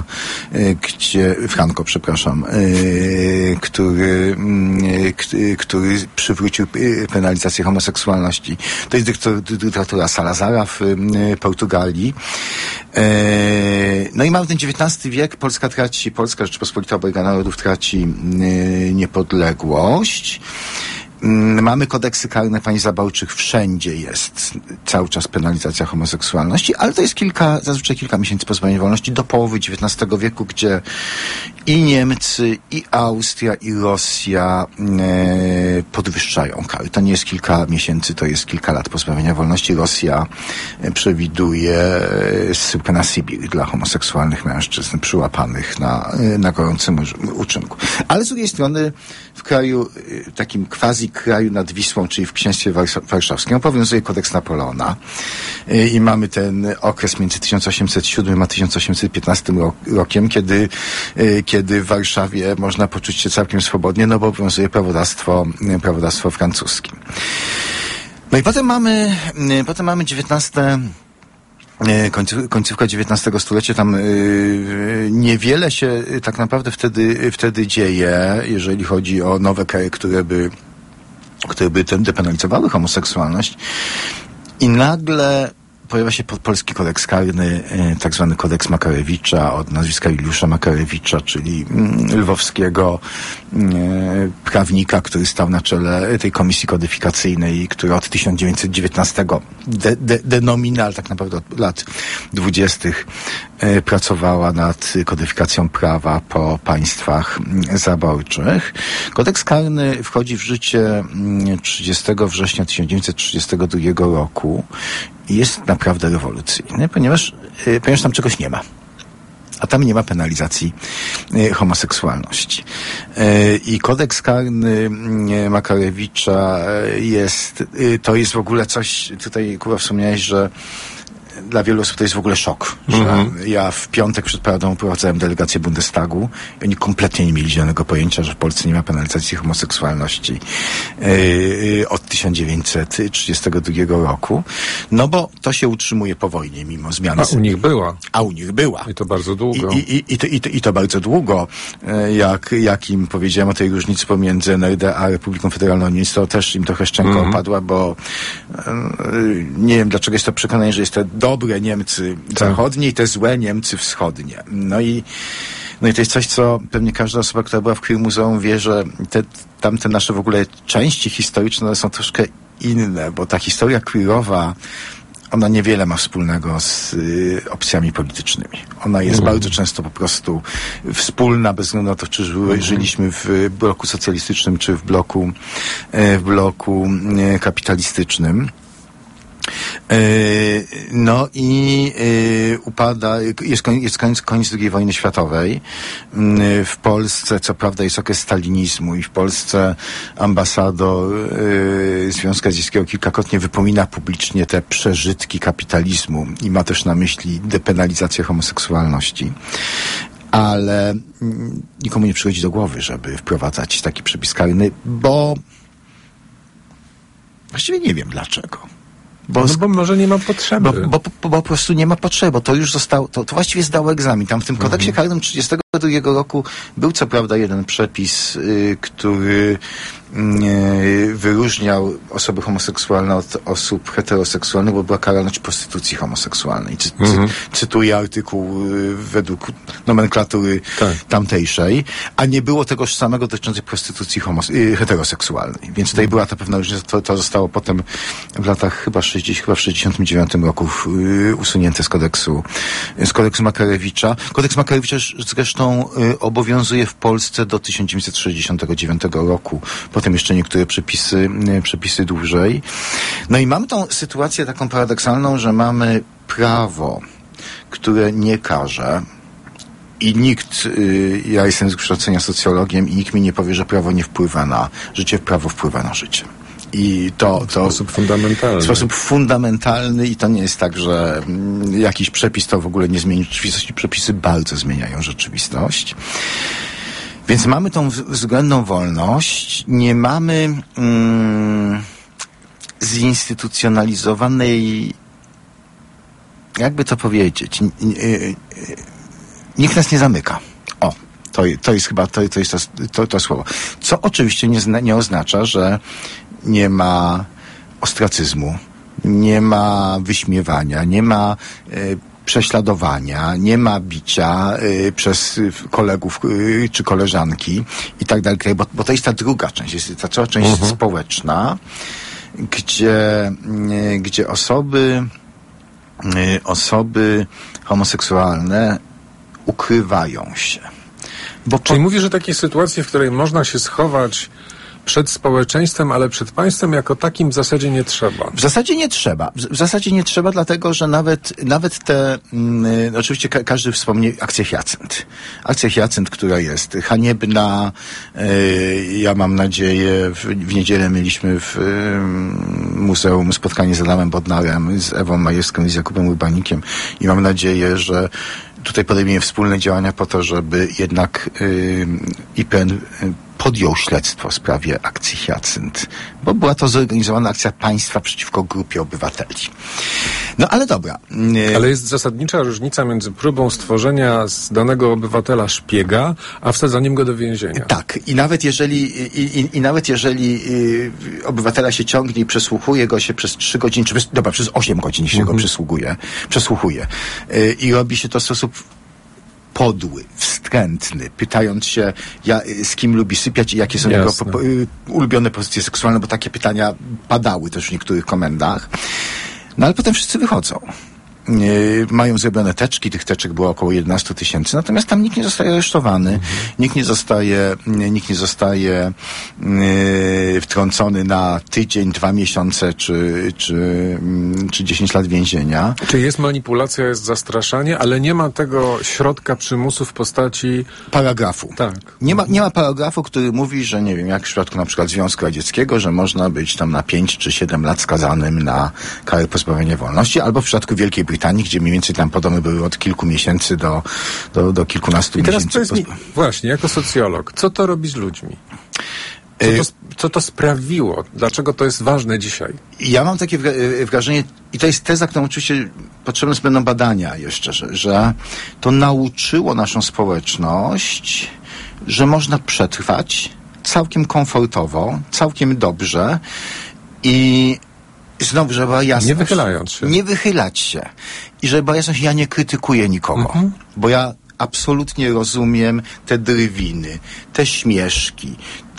który przywrócił penalizację homoseksualności. To jest dyktatura Salazara w Portugalii. No i mamy ten XIX wiek, Polska Rzeczypospolita Obojga Narodów traci niepodległość. Mamy kodeksy karne państw zaborczych, wszędzie jest cały czas penalizacja homoseksualności, ale to jest zazwyczaj kilka miesięcy pozbawienia wolności do połowy XIX wieku, gdzie i Niemcy, i Austria, i Rosja podwyższają kary. To nie jest kilka miesięcy, to jest kilka lat pozbawienia wolności. Rosja przewiduje zsyłkę na Sybir dla homoseksualnych mężczyzn przyłapanych na gorącym uczynku. Ale z drugiej strony w kraju, takim quasi kraju nad Wisłą, czyli w Księstwie Warszawskim, obowiązuje kodeks Napoleona i mamy ten okres między 1807 a 1815 rokiem, kiedy w Warszawie można poczuć się całkiem swobodnie, no bo obowiązuje prawodawstwo francuskie. No i potem mamy końcówka XIX stulecia, tam niewiele się tak naprawdę wtedy dzieje, jeżeli chodzi o nowe kraje, które by depenalizowały homoseksualność. I nagle pojawia się polski kodeks karny, tak zwany kodeks Makarewicza, od nazwiska Juliusza Makarewicza, czyli lwowskiego prawnika, który stał na czele tej komisji kodyfikacyjnej, która od 1919 ale tak naprawdę od lat 20. pracowała nad kodyfikacją prawa po państwach zaborczych. Kodeks karny wchodzi w życie 30 września 1932 roku i jest naprawdę rewolucyjny, ponieważ tam czegoś nie ma. A tam nie ma penalizacji homoseksualności. I kodeks karny Makarewicza to jest w ogóle coś, tutaj Kuba wspomniałeś, że dla wielu osób to jest w ogóle szok, że ja w piątek przed paradą prowadzałem delegację Bundestagu i oni kompletnie nie mieli zielonego pojęcia, że w Polsce nie ma penalizacji homoseksualności od 1932 roku. No bo to się utrzymuje po wojnie, mimo zmian. A u nich była. I to bardzo długo. I to bardzo długo. Jak im powiedziałem o tej różnicy pomiędzy NRD a Republiką Federalną Niemiec, to też im trochę szczęka opadła, bo nie wiem, dlaczego jest to przekonanie, że jest to dobre Niemcy zachodnie i te złe Niemcy wschodnie. No i to jest coś, co pewnie każda osoba, która była w Queer Muzeum, wie, że tamte nasze w ogóle części historyczne są troszkę inne, bo ta historia queerowa, ona niewiele ma wspólnego z opcjami politycznymi. Ona jest bardzo często po prostu wspólna, bez względu na to, czy żyliśmy w bloku socjalistycznym, czy w bloku kapitalistycznym. No i jest koniec II wojny światowej. W Polsce co prawda jest okres stalinizmu i w Polsce ambasador Związku Radzieckiego kilkakrotnie wypomina publicznie te przeżytki kapitalizmu i ma też na myśli depenalizację homoseksualności. Ale nikomu nie przychodzi do głowy, żeby wprowadzać taki przepis karny, bo właściwie nie wiem dlaczego. Bo może nie ma potrzeby. Bo po prostu nie ma potrzeby, bo to już zostało, to właściwie zdało egzamin. Tam w tym kodeksie karnym 30 2002 roku był co prawda jeden przepis, który wyróżniał osoby homoseksualne od osób heteroseksualnych, bo była karalność prostytucji homoseksualnej. Cytuję artykuł według nomenklatury tamtejszej, a nie było tegoż samego dotyczącej prostytucji heteroseksualnej. Więc tutaj była ta pewna różnica. To zostało potem w latach chyba w 69 roku usunięte z kodeksu Makarewicza. Kodeks Makarewicza zresztą obowiązuje w Polsce do 1969 roku. Potem jeszcze niektóre przepisy dłużej. No i mamy tą sytuację taką paradoksalną, że mamy prawo, które nie karze i nikt, ja jestem z wykształcenia socjologiem i nikt mi nie powie, że prawo nie wpływa na życie, prawo wpływa na życie. I to w sposób fundamentalny. W sposób fundamentalny i to nie jest tak, że jakiś przepis to w ogóle nie zmieni rzeczywistości. Przepisy bardzo zmieniają rzeczywistość. Więc mamy tą względną wolność, nie mamy zinstytucjonalizowanej, jakby to powiedzieć, nikt nas nie zamyka. O, to jest chyba to słowo. Co oczywiście nie oznacza, że nie ma ostracyzmu, nie ma wyśmiewania, nie ma prześladowania, nie ma bicia przez kolegów czy koleżanki i tak dalej, bo to jest ta druga część, jest ta cała część społeczna, gdzie osoby homoseksualne ukrywają się. Czyli mówisz, że takie sytuacje, w której można się schować przed społeczeństwem, ale przed państwem jako takim w zasadzie nie trzeba. W zasadzie nie trzeba. W zasadzie nie trzeba, dlatego, że nawet te, oczywiście każdy wspomni akcję Hyacynt. Akcja Hyacynt, która jest haniebna. Ja mam nadzieję, w niedzielę mieliśmy w muzeum spotkanie z Adamem Bodnarem, z Ewą Majewską i z Jakubem Urbanikiem i mam nadzieję, że tutaj podejmiemy wspólne działania po to, żeby jednak IPN podjął śledztwo w sprawie akcji Hyacynt, bo była to zorganizowana akcja państwa przeciwko grupie obywateli. No ale dobra. Ale jest zasadnicza różnica między próbą stworzenia z danego obywatela szpiega, a wsadzaniem go do więzienia. Tak. I nawet jeżeli obywatela się ciągnie i przesłuchuje go się przez 3 godziny, czy przez 8 godzin się go przesłuchuje. I robi się to w sposób podły, wstrętny, pytając się, z kim lubi sypiać i jakie są jego ulubione pozycje seksualne, bo takie pytania padały też w niektórych komendach. No ale potem wszyscy wychodzą. Mają zrobione teczki, tych teczek było około 11 000, natomiast tam nikt nie zostaje aresztowany, nikt nie zostaje wtrącony na tydzień, 2 miesiące czy 10 lat więzienia. Czyli jest manipulacja, jest zastraszanie, ale nie ma tego środka przymusu w postaci paragrafu. Tak. Nie ma paragrafu, który mówi, że nie wiem, jak w przypadku na przykład Związku Radzieckiego, że można być tam na 5 czy 7 lat skazanym na karę pozbawienia wolności, albo w przypadku Wielkiej Brytanii, gdzie mniej więcej tam podobne były od kilku miesięcy do kilkunastu miesięcy. I teraz powiedz mi, właśnie, jako socjolog, co to robi z ludźmi? Co to sprawiło? Dlaczego to jest ważne dzisiaj? Ja mam takie wrażenie, i to jest teza, którą oczywiście potrzebne będą badania jeszcze, że to nauczyło naszą społeczność, że można przetrwać całkiem komfortowo, całkiem dobrze i znowu, żeby była jasność. Nie wychylając się. Nie wychylać się. I żeby była jasność, ja nie krytykuję nikogo. Bo ja absolutnie rozumiem te drwiny, te śmieszki,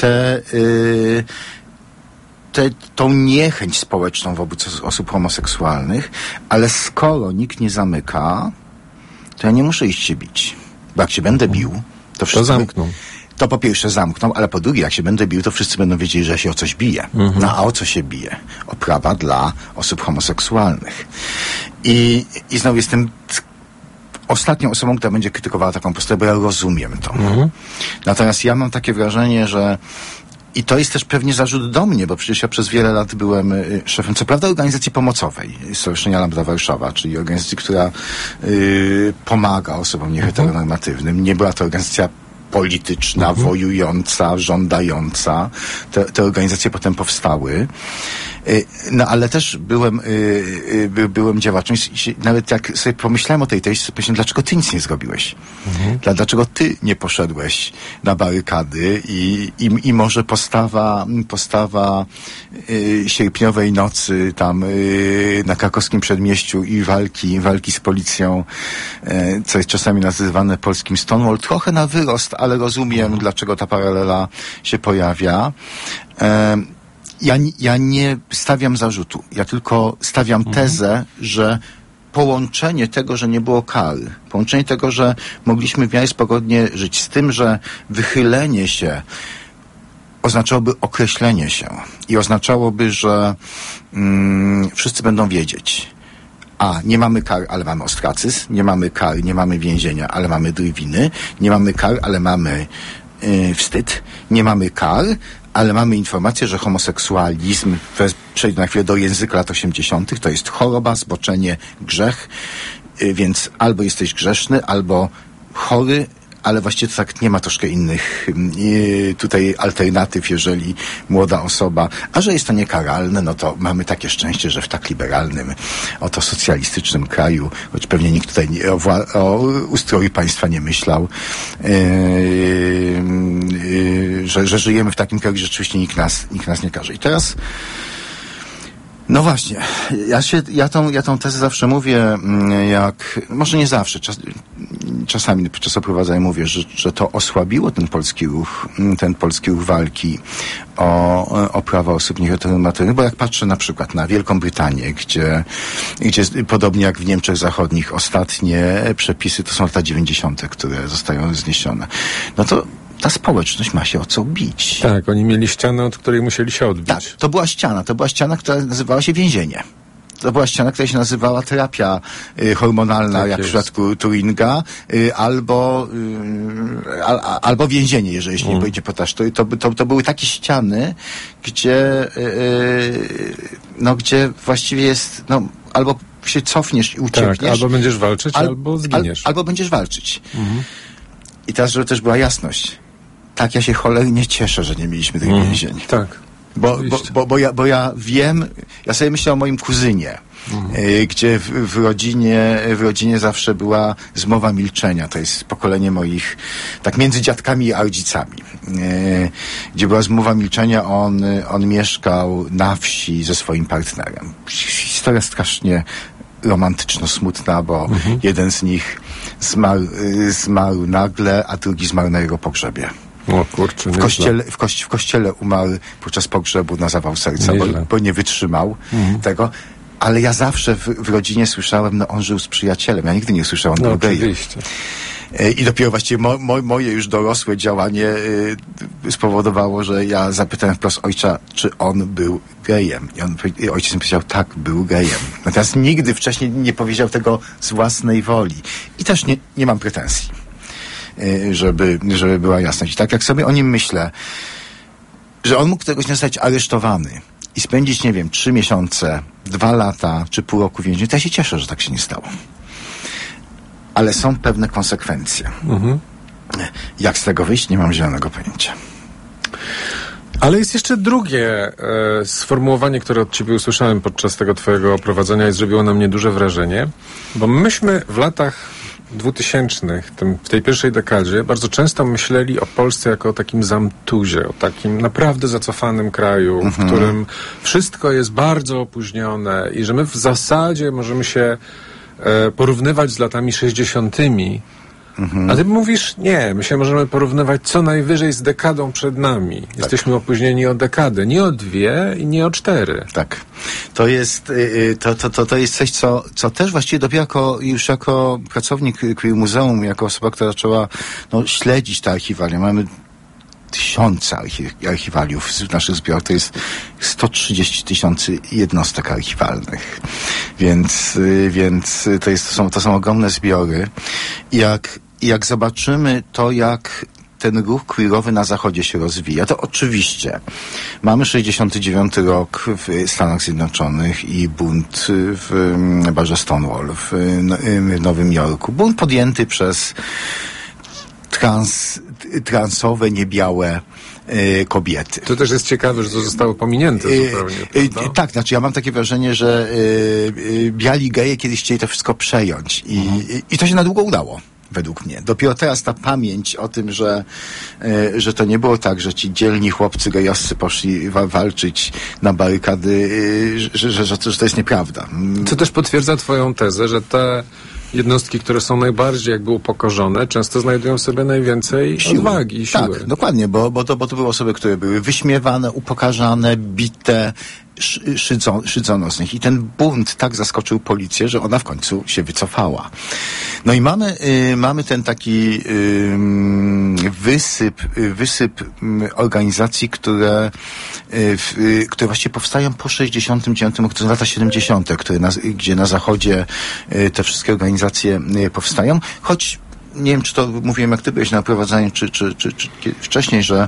tą niechęć społeczną wobec osób homoseksualnych, ale skoro nikt nie zamyka, to ja nie muszę iść się bić. Bo jak się będę bił, to wszyscy... To zamkną. To po pierwsze zamkną, ale po drugie, jak się będę bił, to wszyscy będą wiedzieli, że ja się o coś biję. No a o co się bije? O prawa dla osób homoseksualnych. I znowu jestem ostatnią osobą, która będzie krytykowała taką postawę, bo ja rozumiem to. Natomiast ja mam takie wrażenie, że i to jest też pewnie zarzut do mnie, bo przecież ja przez wiele lat byłem szefem, co prawda, organizacji pomocowej, Stowarzyszenia Lambda Warszawa, czyli organizacji, która pomaga osobom nieheteronormatywnym. Nie była to organizacja polityczna, wojująca, żądająca. Te organizacje potem powstały. No ale też byłem działaczem i nawet jak sobie pomyślałem o tej treści, sobie pomyślałem, dlaczego ty nic nie zrobiłeś? Dlaczego ty nie poszedłeś na barykady i może postawa sierpniowej nocy tam na krakowskim przedmieściu i walki z policją, co jest czasami nazywane polskim Stonewall, trochę na wyrost, ale rozumiem, dlaczego ta paralela się pojawia. Ja nie stawiam zarzutu. Ja tylko stawiam tezę, że połączenie tego, że nie było kary, połączenie tego, że mogliśmy w miarę spokojnie żyć z tym, że wychylenie się oznaczałoby określenie się i oznaczałoby, że wszyscy będą wiedzieć. Nie mamy kar, ale mamy ostracyzm, nie mamy kar, nie mamy więzienia, ale mamy drwiny, nie mamy kar, ale mamy wstyd, nie mamy kar, ale mamy informację, że homoseksualizm, przejdę na chwilę do języka lat 80., to jest choroba, zboczenie, grzech, więc albo jesteś grzeszny, albo chory, ale właściwie to tak nie ma troszkę innych tutaj alternatyw, jeżeli młoda osoba, a że jest to niekaralne, no to mamy takie szczęście, że w tak liberalnym, oto socjalistycznym kraju, choć pewnie nikt tutaj o ustroju państwa nie myślał, że żyjemy w takim kraju, że rzeczywiście nikt nas nie karze. I teraz no właśnie, ja tą tezę zawsze mówię, może nie zawsze, czasami podczas oprowadzania mówię, że to osłabiło ten polski ruch walki o prawa osób nieheteronormatywnych, bo jak patrzę na przykład na Wielką Brytanię, gdzie podobnie jak w Niemczech Zachodnich ostatnie przepisy to są lata 90., które zostają zniesione, no to ta społeczność ma się o co bić. Tak, oni mieli ścianę, od której musieli się odbić. Tak, to była ściana, która nazywała się więzienie. To była ściana, która się nazywała terapia hormonalna, tak jak w przypadku Turinga, albo więzienie, jeśli nie pójdzie po to były takie ściany, gdzie właściwie jest, albo się cofniesz i uciekniesz. Tak, albo będziesz walczyć, albo zginiesz. Albo będziesz walczyć. I teraz, żeby też była jasność. Tak, ja się cholernie cieszę, że nie mieliśmy tych więzień. Tak. Bo ja wiem, ja sobie myślę o moim kuzynie, gdzie w rodzinie zawsze była zmowa milczenia. To jest pokolenie moich, tak między dziadkami i rodzicami, gdzie była zmowa milczenia. On mieszkał na wsi ze swoim partnerem. Historia strasznie romantyczno-smutna, bo jeden z nich zmarł nagle, a drugi zmarł na jego pogrzebie. O kurczę, w kościele umarł podczas pogrzebu na zawał serca, bo nie wytrzymał tego. Ale ja zawsze w rodzinie słyszałem, on żył z przyjacielem. Ja nigdy nie słyszałem, on był gejem. I dopiero właściwie moje już dorosłe działanie spowodowało, że ja zapytałem wprost ojca, czy on był gejem. I ojciec mi powiedział, tak, był gejem. Natomiast nigdy wcześniej nie powiedział tego z własnej woli. I też nie mam pretensji, żeby była jasność. I tak jak sobie o nim myślę, że on mógł czegoś zostać aresztowany i spędzić, 3 miesiące, 2 lata, czy pół roku więzienia, to ja się cieszę, że tak się nie stało. Ale są pewne konsekwencje. Jak z tego wyjść, nie mam zielonego pojęcia. Ale jest jeszcze drugie sformułowanie, które od ciebie usłyszałem podczas tego twojego oprowadzenia i zrobiło na mnie duże wrażenie, bo myśmy w latach 2000, w tej pierwszej dekadzie, bardzo często myśleli o Polsce jako o takim zamtuzie, o takim naprawdę zacofanym kraju, w którym wszystko jest bardzo opóźnione i że my w zasadzie możemy się porównywać z latami 60. A ty mówisz, nie, my się możemy porównywać co najwyżej z dekadą przed nami. Tak. Jesteśmy opóźnieni o dekadę, nie o 2 i nie o 4. Tak. To jest coś, co też właściwie dopiero jako pracownik Queer Muzeum, jako osoba, która zaczęła śledzić te archiwalia. Mamy tysiące archiwaliów w naszych zbiorach. To jest 130 000 jednostek archiwalnych. Więc to są ogromne zbiory. Jak zobaczymy to, jak ten ruch queerowy na Zachodzie się rozwija, to oczywiście mamy 69 rok w Stanach Zjednoczonych i bunt w barze Stonewall w Nowym Jorku. Bunt podjęty przez transowe, niebiałe kobiety. To też jest ciekawe, że to zostało pominięte zupełnie. Tak, znaczy ja mam takie wrażenie, że biali geje kiedyś chcieli to wszystko przejąć i to się na długo udało. Według mnie. Dopiero teraz ta pamięć o tym, że to nie było tak, że ci dzielni chłopcy gejowscy poszli walczyć na barykady, że to jest nieprawda. Co też potwierdza twoją tezę, że te jednostki, które są najbardziej jakby upokorzone, często znajdują w sobie najwięcej odwagi i siły. Tak, dokładnie, bo to były osoby, które były wyśmiewane, upokarzane, bite, szydzono z nich. I ten bunt tak zaskoczył policję, że ona w końcu się wycofała. No i mamy ten taki wysyp organizacji, które właściwie powstają po 69 roku, to są lata 70., gdzie na zachodzie te wszystkie organizacje powstają, choć nie wiem, czy to mówiłem, jak ty byłeś na prowadzeniu, czy wcześniej, że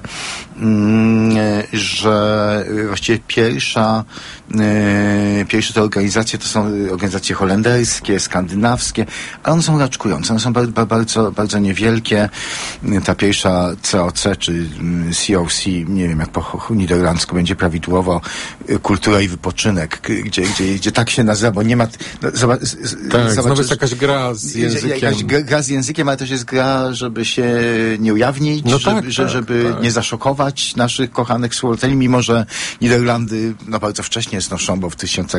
właściwie pierwsze te organizacje to są organizacje holenderskie, skandynawskie, ale one są raczkujące, one są bardzo, bardzo niewielkie. Ta pierwsza COC, czy COC, nie wiem, jak po niderlandzku będzie prawidłowo, kultura i wypoczynek, gdzie tak się nazywa, bo nie ma... Znowu jest jakaś gra z językiem. Gra z językiem, ale też jest gra, żeby się nie ujawnić, żeby nie zaszokować naszych kochanych współobywateli, mimo że Niderlandy bardzo wcześnie znoszą, bo w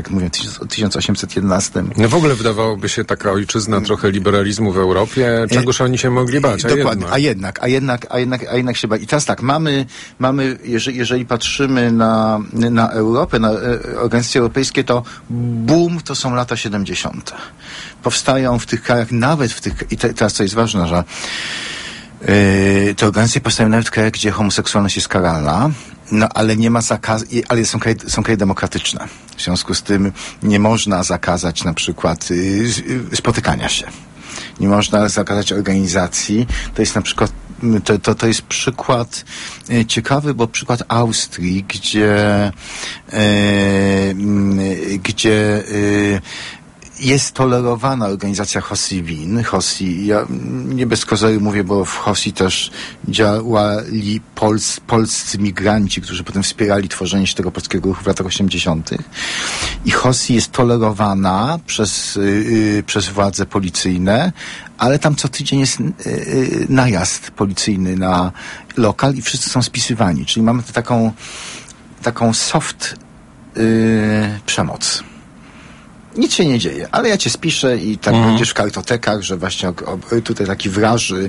1811. No w ogóle wydawałoby się taka ojczyzna trochę liberalizmu w Europie, czegoż oni się mogli bać, dokładnie, a jednak się bali. I teraz tak, mamy jeżeli patrzymy na Europę, na organizacje europejskie, to boom to są lata 70. Powstają w tych krajach, nawet w tych, i teraz co jest ważne, że te organizacje powstają nawet w krajach, gdzie homoseksualność jest karalna, no ale nie ma zakazu, ale są kraje demokratyczne. W związku z tym nie można zakazać na przykład spotykania się. Nie można zakazać organizacji. To jest na przykład to jest przykład ciekawy, bo przykład Austrii, gdzie jest tolerowana organizacja Hossi Wien. Ja nie bez kozery mówię, bo w Hossi też działali polscy migranci, którzy potem wspierali tworzenie się tego polskiego ruchu w latach 80. I Hossi jest tolerowana przez władze policyjne, ale tam co tydzień jest najazd policyjny na lokal i wszyscy są spisywani. Czyli mamy taką soft przemoc. Nic się nie dzieje, ale ja cię spiszę i tak będziesz w kartotekach, że właśnie tutaj taki wraży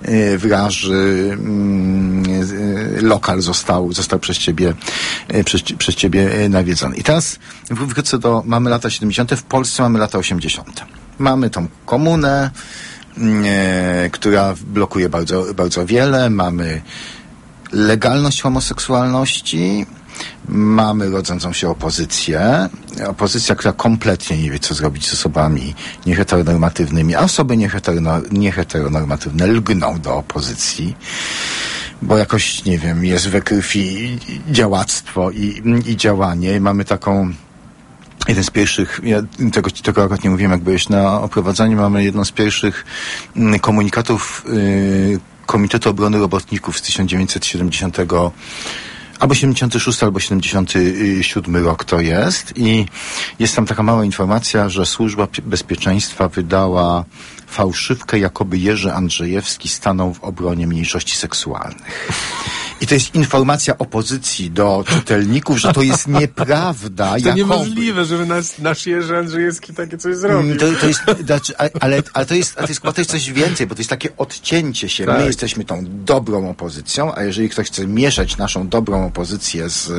lokal został przez ciebie nawiedzony. I teraz wrócę mamy lata 70., w Polsce mamy lata 80. Mamy tą komunę, która blokuje bardzo, bardzo wiele, mamy legalność homoseksualności, mamy rodzącą się opozycja, która kompletnie nie wie, co zrobić z osobami nieheteronormatywnymi, a osoby nieheteronormatywne lgną do opozycji, bo jakoś, nie wiem, jest we krwi działactwo i działanie. Mamy jeden z pierwszych, ja tego akurat nie mówiłem, jak byłeś na oprowadzaniu, mamy jedną z pierwszych komunikatów Komitetu Obrony Robotników z 1970 albo 76, albo 77 rok to jest. I jest tam taka mała informacja, że Służba Bezpieczeństwa wydała fałszywkę, jakoby Jerzy Andrzejewski stanął w obronie mniejszości seksualnych. I to jest informacja opozycji do czytelników, że to jest nieprawda. To niemożliwe, żeby nasz Jerzy Andrzejewski takie coś zrobił. Ale to jest coś więcej, bo to jest takie odcięcie się. Tak. My jesteśmy tą dobrą opozycją, a jeżeli ktoś chce mieszać naszą dobrą opozycję z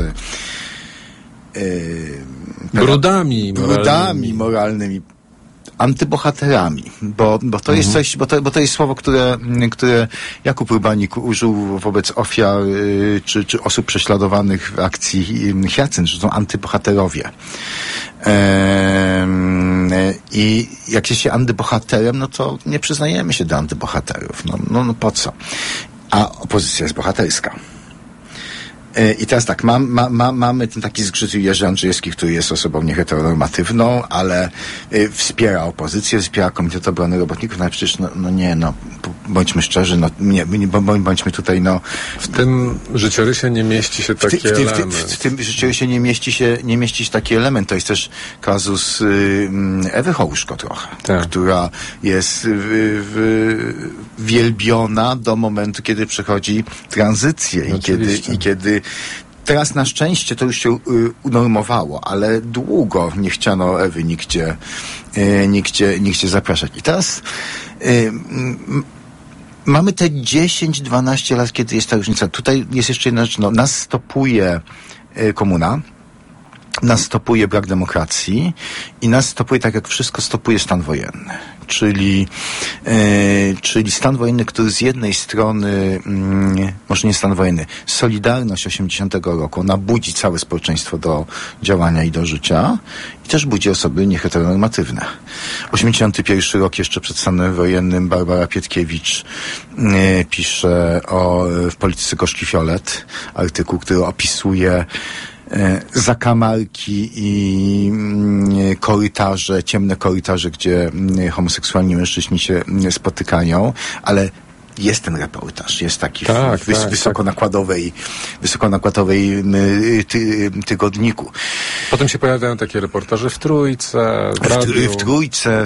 brudami moralnymi, antybohaterami, bo to jest coś, bo to jest słowo, które Jakub Urbanik użył wobec ofiar czy osób prześladowanych w akcji Hyacynt, że są antybohaterowie. I jak jest się antybohaterem, no to nie przyznajemy się do antybohaterów. No po co? A opozycja jest bohaterska. I teraz tak, mamy ten taki zgrzyt Jerzy Andrzejewski, który jest osobą nieheteronormatywną, ale wspiera opozycję, wspiera Komitet Obrony Robotników, no ale przecież bądźmy szczerzy, bądźmy tutaj, W tym życiorysie nie mieści się taki element. W tym życiorysie nie mieści się taki element. To jest też kazus Ewy Hołuszko trochę, która jest wielbiona do momentu, kiedy przychodzi tranzycję i kiedy teraz na szczęście to już się unormowało, ale długo nie chciano Ewy nigdzie zapraszać. I teraz mamy te 10-12 lat, kiedy jest ta różnica. Tutaj jest jeszcze jedna rzecz, nas stopuje komuna, nas stopuje brak demokracji i nas stopuje, tak jak wszystko stopuje, stan wojenny. Czyli stan wojenny, który z jednej strony, może nie stan wojenny, Solidarność 80 roku, ona budzi całe społeczeństwo do działania i do życia i też budzi osoby nieheteronormatywne. 81 rok, jeszcze przed stanem wojennym, Barbara Pietkiewicz pisze w Polityce Gorzki Fiolet artykuł, który opisuje zakamarki i korytarze, ciemne korytarze, gdzie homoseksualni mężczyźni się spotykają, ale jest ten reportaż, jest taki wysokonakładowej tygodniku. Potem się pojawiają takie reportaże w Trójce, w radiu. W Trójce,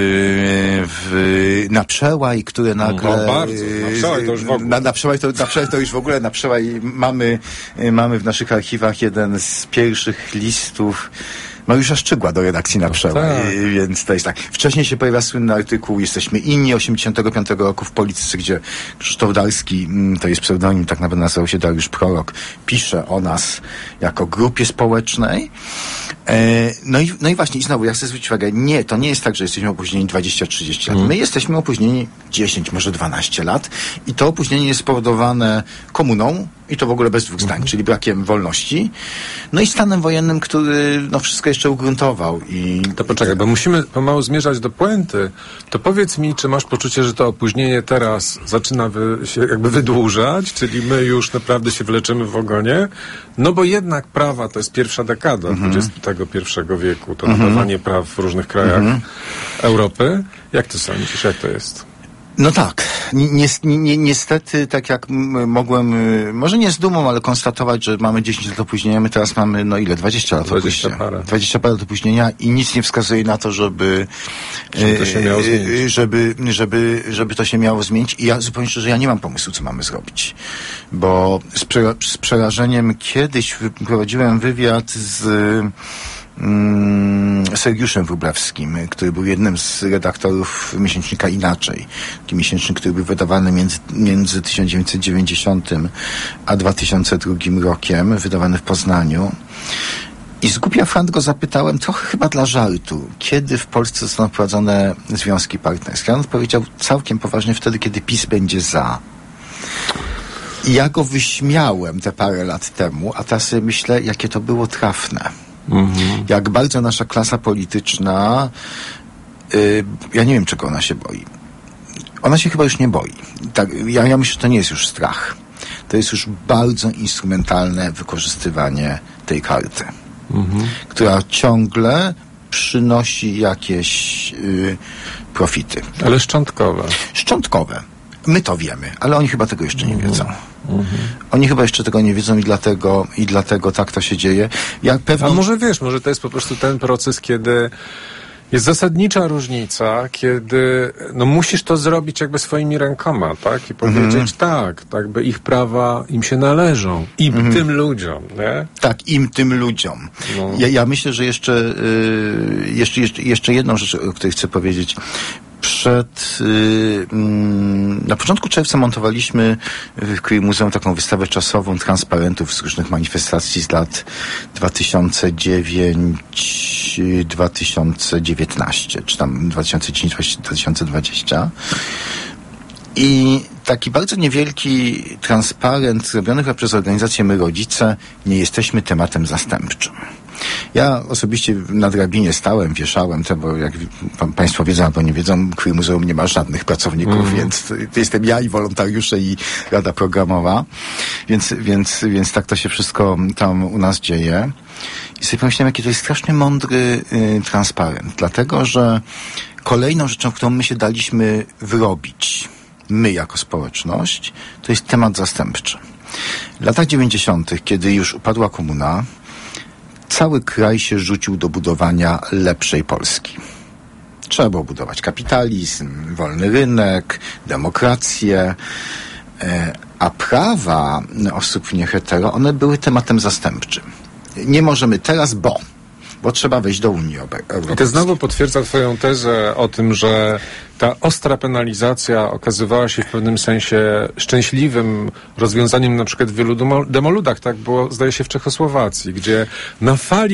na Przełaj, które nagle... bardzo. Na Przełaj to już w ogóle. Na Przełaj to już w ogóle. Na Przełaj mamy w naszych archiwach jeden z pierwszych listów Mariusza Szczygła do redakcji na Przełaj, więc to jest tak. Wcześniej się pojawia słynny artykuł Jesteśmy inni 85 roku w Polityce, gdzie Krzysztof Darski, to jest pseudonim, tak naprawdę nazywał się Dariusz Prorok, pisze o nas jako grupie społecznej. No i właśnie, i znowu, ja chcę zwrócić uwagę, to nie jest tak, że jesteśmy opóźnieni 20-30 lat. My jesteśmy opóźnieni 10, może 12 lat i to opóźnienie jest spowodowane komuną i to w ogóle bez dwóch zdań, czyli brakiem wolności, no i stanem wojennym, który wszystko jeszcze ugruntował. To poczekaj, bo musimy pomału zmierzać do puenty. To powiedz mi, czy masz poczucie, że to opóźnienie teraz zaczyna się jakby wydłużać, czyli my już naprawdę się wleczymy w ogonie? No bo jednak prawa to jest pierwsza dekada XXI wieku, to nadawanie praw w różnych krajach Europy. Jak ty sądzisz, jak to jest? No tak. Niestety, tak jak mogłem, może nie z dumą, ale konstatować, że mamy 10 lat opóźnienia, my teraz mamy, 20 lat opóźnienia. 20 parę lat opóźnienia i nic nie wskazuje na to, żeby to się miało zmienić. Żeby to się miało zmienić. I ja zupełnie szczerze, ja nie mam pomysłu, co mamy zrobić. Bo z przerażeniem kiedyś prowadziłem wywiad z Sergiuszem Wróblewskim, który był jednym z redaktorów miesięcznika Inaczej. Taki miesięcznik, który był wydawany między 1990 a 2002 rokiem, wydawany w Poznaniu. I z głupia frant go zapytałem, trochę chyba dla żartu, kiedy w Polsce zostaną wprowadzone związki partnerskie. On odpowiedział całkiem poważnie wtedy, kiedy PiS będzie za. I ja go wyśmiałem te parę lat temu, a teraz sobie myślę, jakie to było trafne. Jak bardzo nasza klasa polityczna, ja nie wiem, czego ona się boi. Ona się chyba już nie boi. Tak, ja myślę, że to nie jest już strach. To jest już bardzo instrumentalne wykorzystywanie tej karty, która ciągle przynosi jakieś profity. Ale szczątkowe. Szczątkowe. My to wiemy, ale oni chyba tego jeszcze nie wiedzą. Oni chyba jeszcze tego nie wiedzą i dlatego tak to się dzieje. A może może to jest po prostu ten proces, kiedy jest zasadnicza różnica, kiedy musisz to zrobić jakby swoimi rękoma, tak? I powiedzieć tak, by ich prawa im się należą. Tym ludziom, nie? Tak, tym ludziom. No. Ja myślę, że jeszcze jedną rzecz, o której chcę powiedzieć. Na początku czerwca montowaliśmy w Queer Muzeum taką wystawę czasową transparentów z różnych manifestacji z lat 2009-2019, czy tam 2010-2020. I taki bardzo niewielki transparent zrobiony przez organizację My Rodzice, nie jesteśmy tematem zastępczym. Ja osobiście na drabinie stałem, wieszałem to, bo jak państwo wiedzą albo nie wiedzą, Queer Muzeum nie ma żadnych pracowników, więc to jestem ja i wolontariusze i rada programowa, więc tak to się wszystko tam u nas dzieje. I sobie pomyślałem, jaki to jest strasznie mądry transparent, dlatego, że kolejną rzeczą, którą my się daliśmy wyrobić, my jako społeczność, to jest temat zastępczy. W latach 90., kiedy już upadła komuna, cały kraj się rzucił do budowania lepszej Polski. Trzeba było budować kapitalizm, wolny rynek, demokrację, a prawa osób niehetero, one były tematem zastępczym. Nie możemy teraz, bo trzeba wejść do Unii Europejskiej. I to znowu potwierdza twoją tezę o tym, że ta ostra penalizacja okazywała się w pewnym sensie szczęśliwym rozwiązaniem na przykład w wielu demoludach. Tak było, zdaje się, w Czechosłowacji, gdzie na fali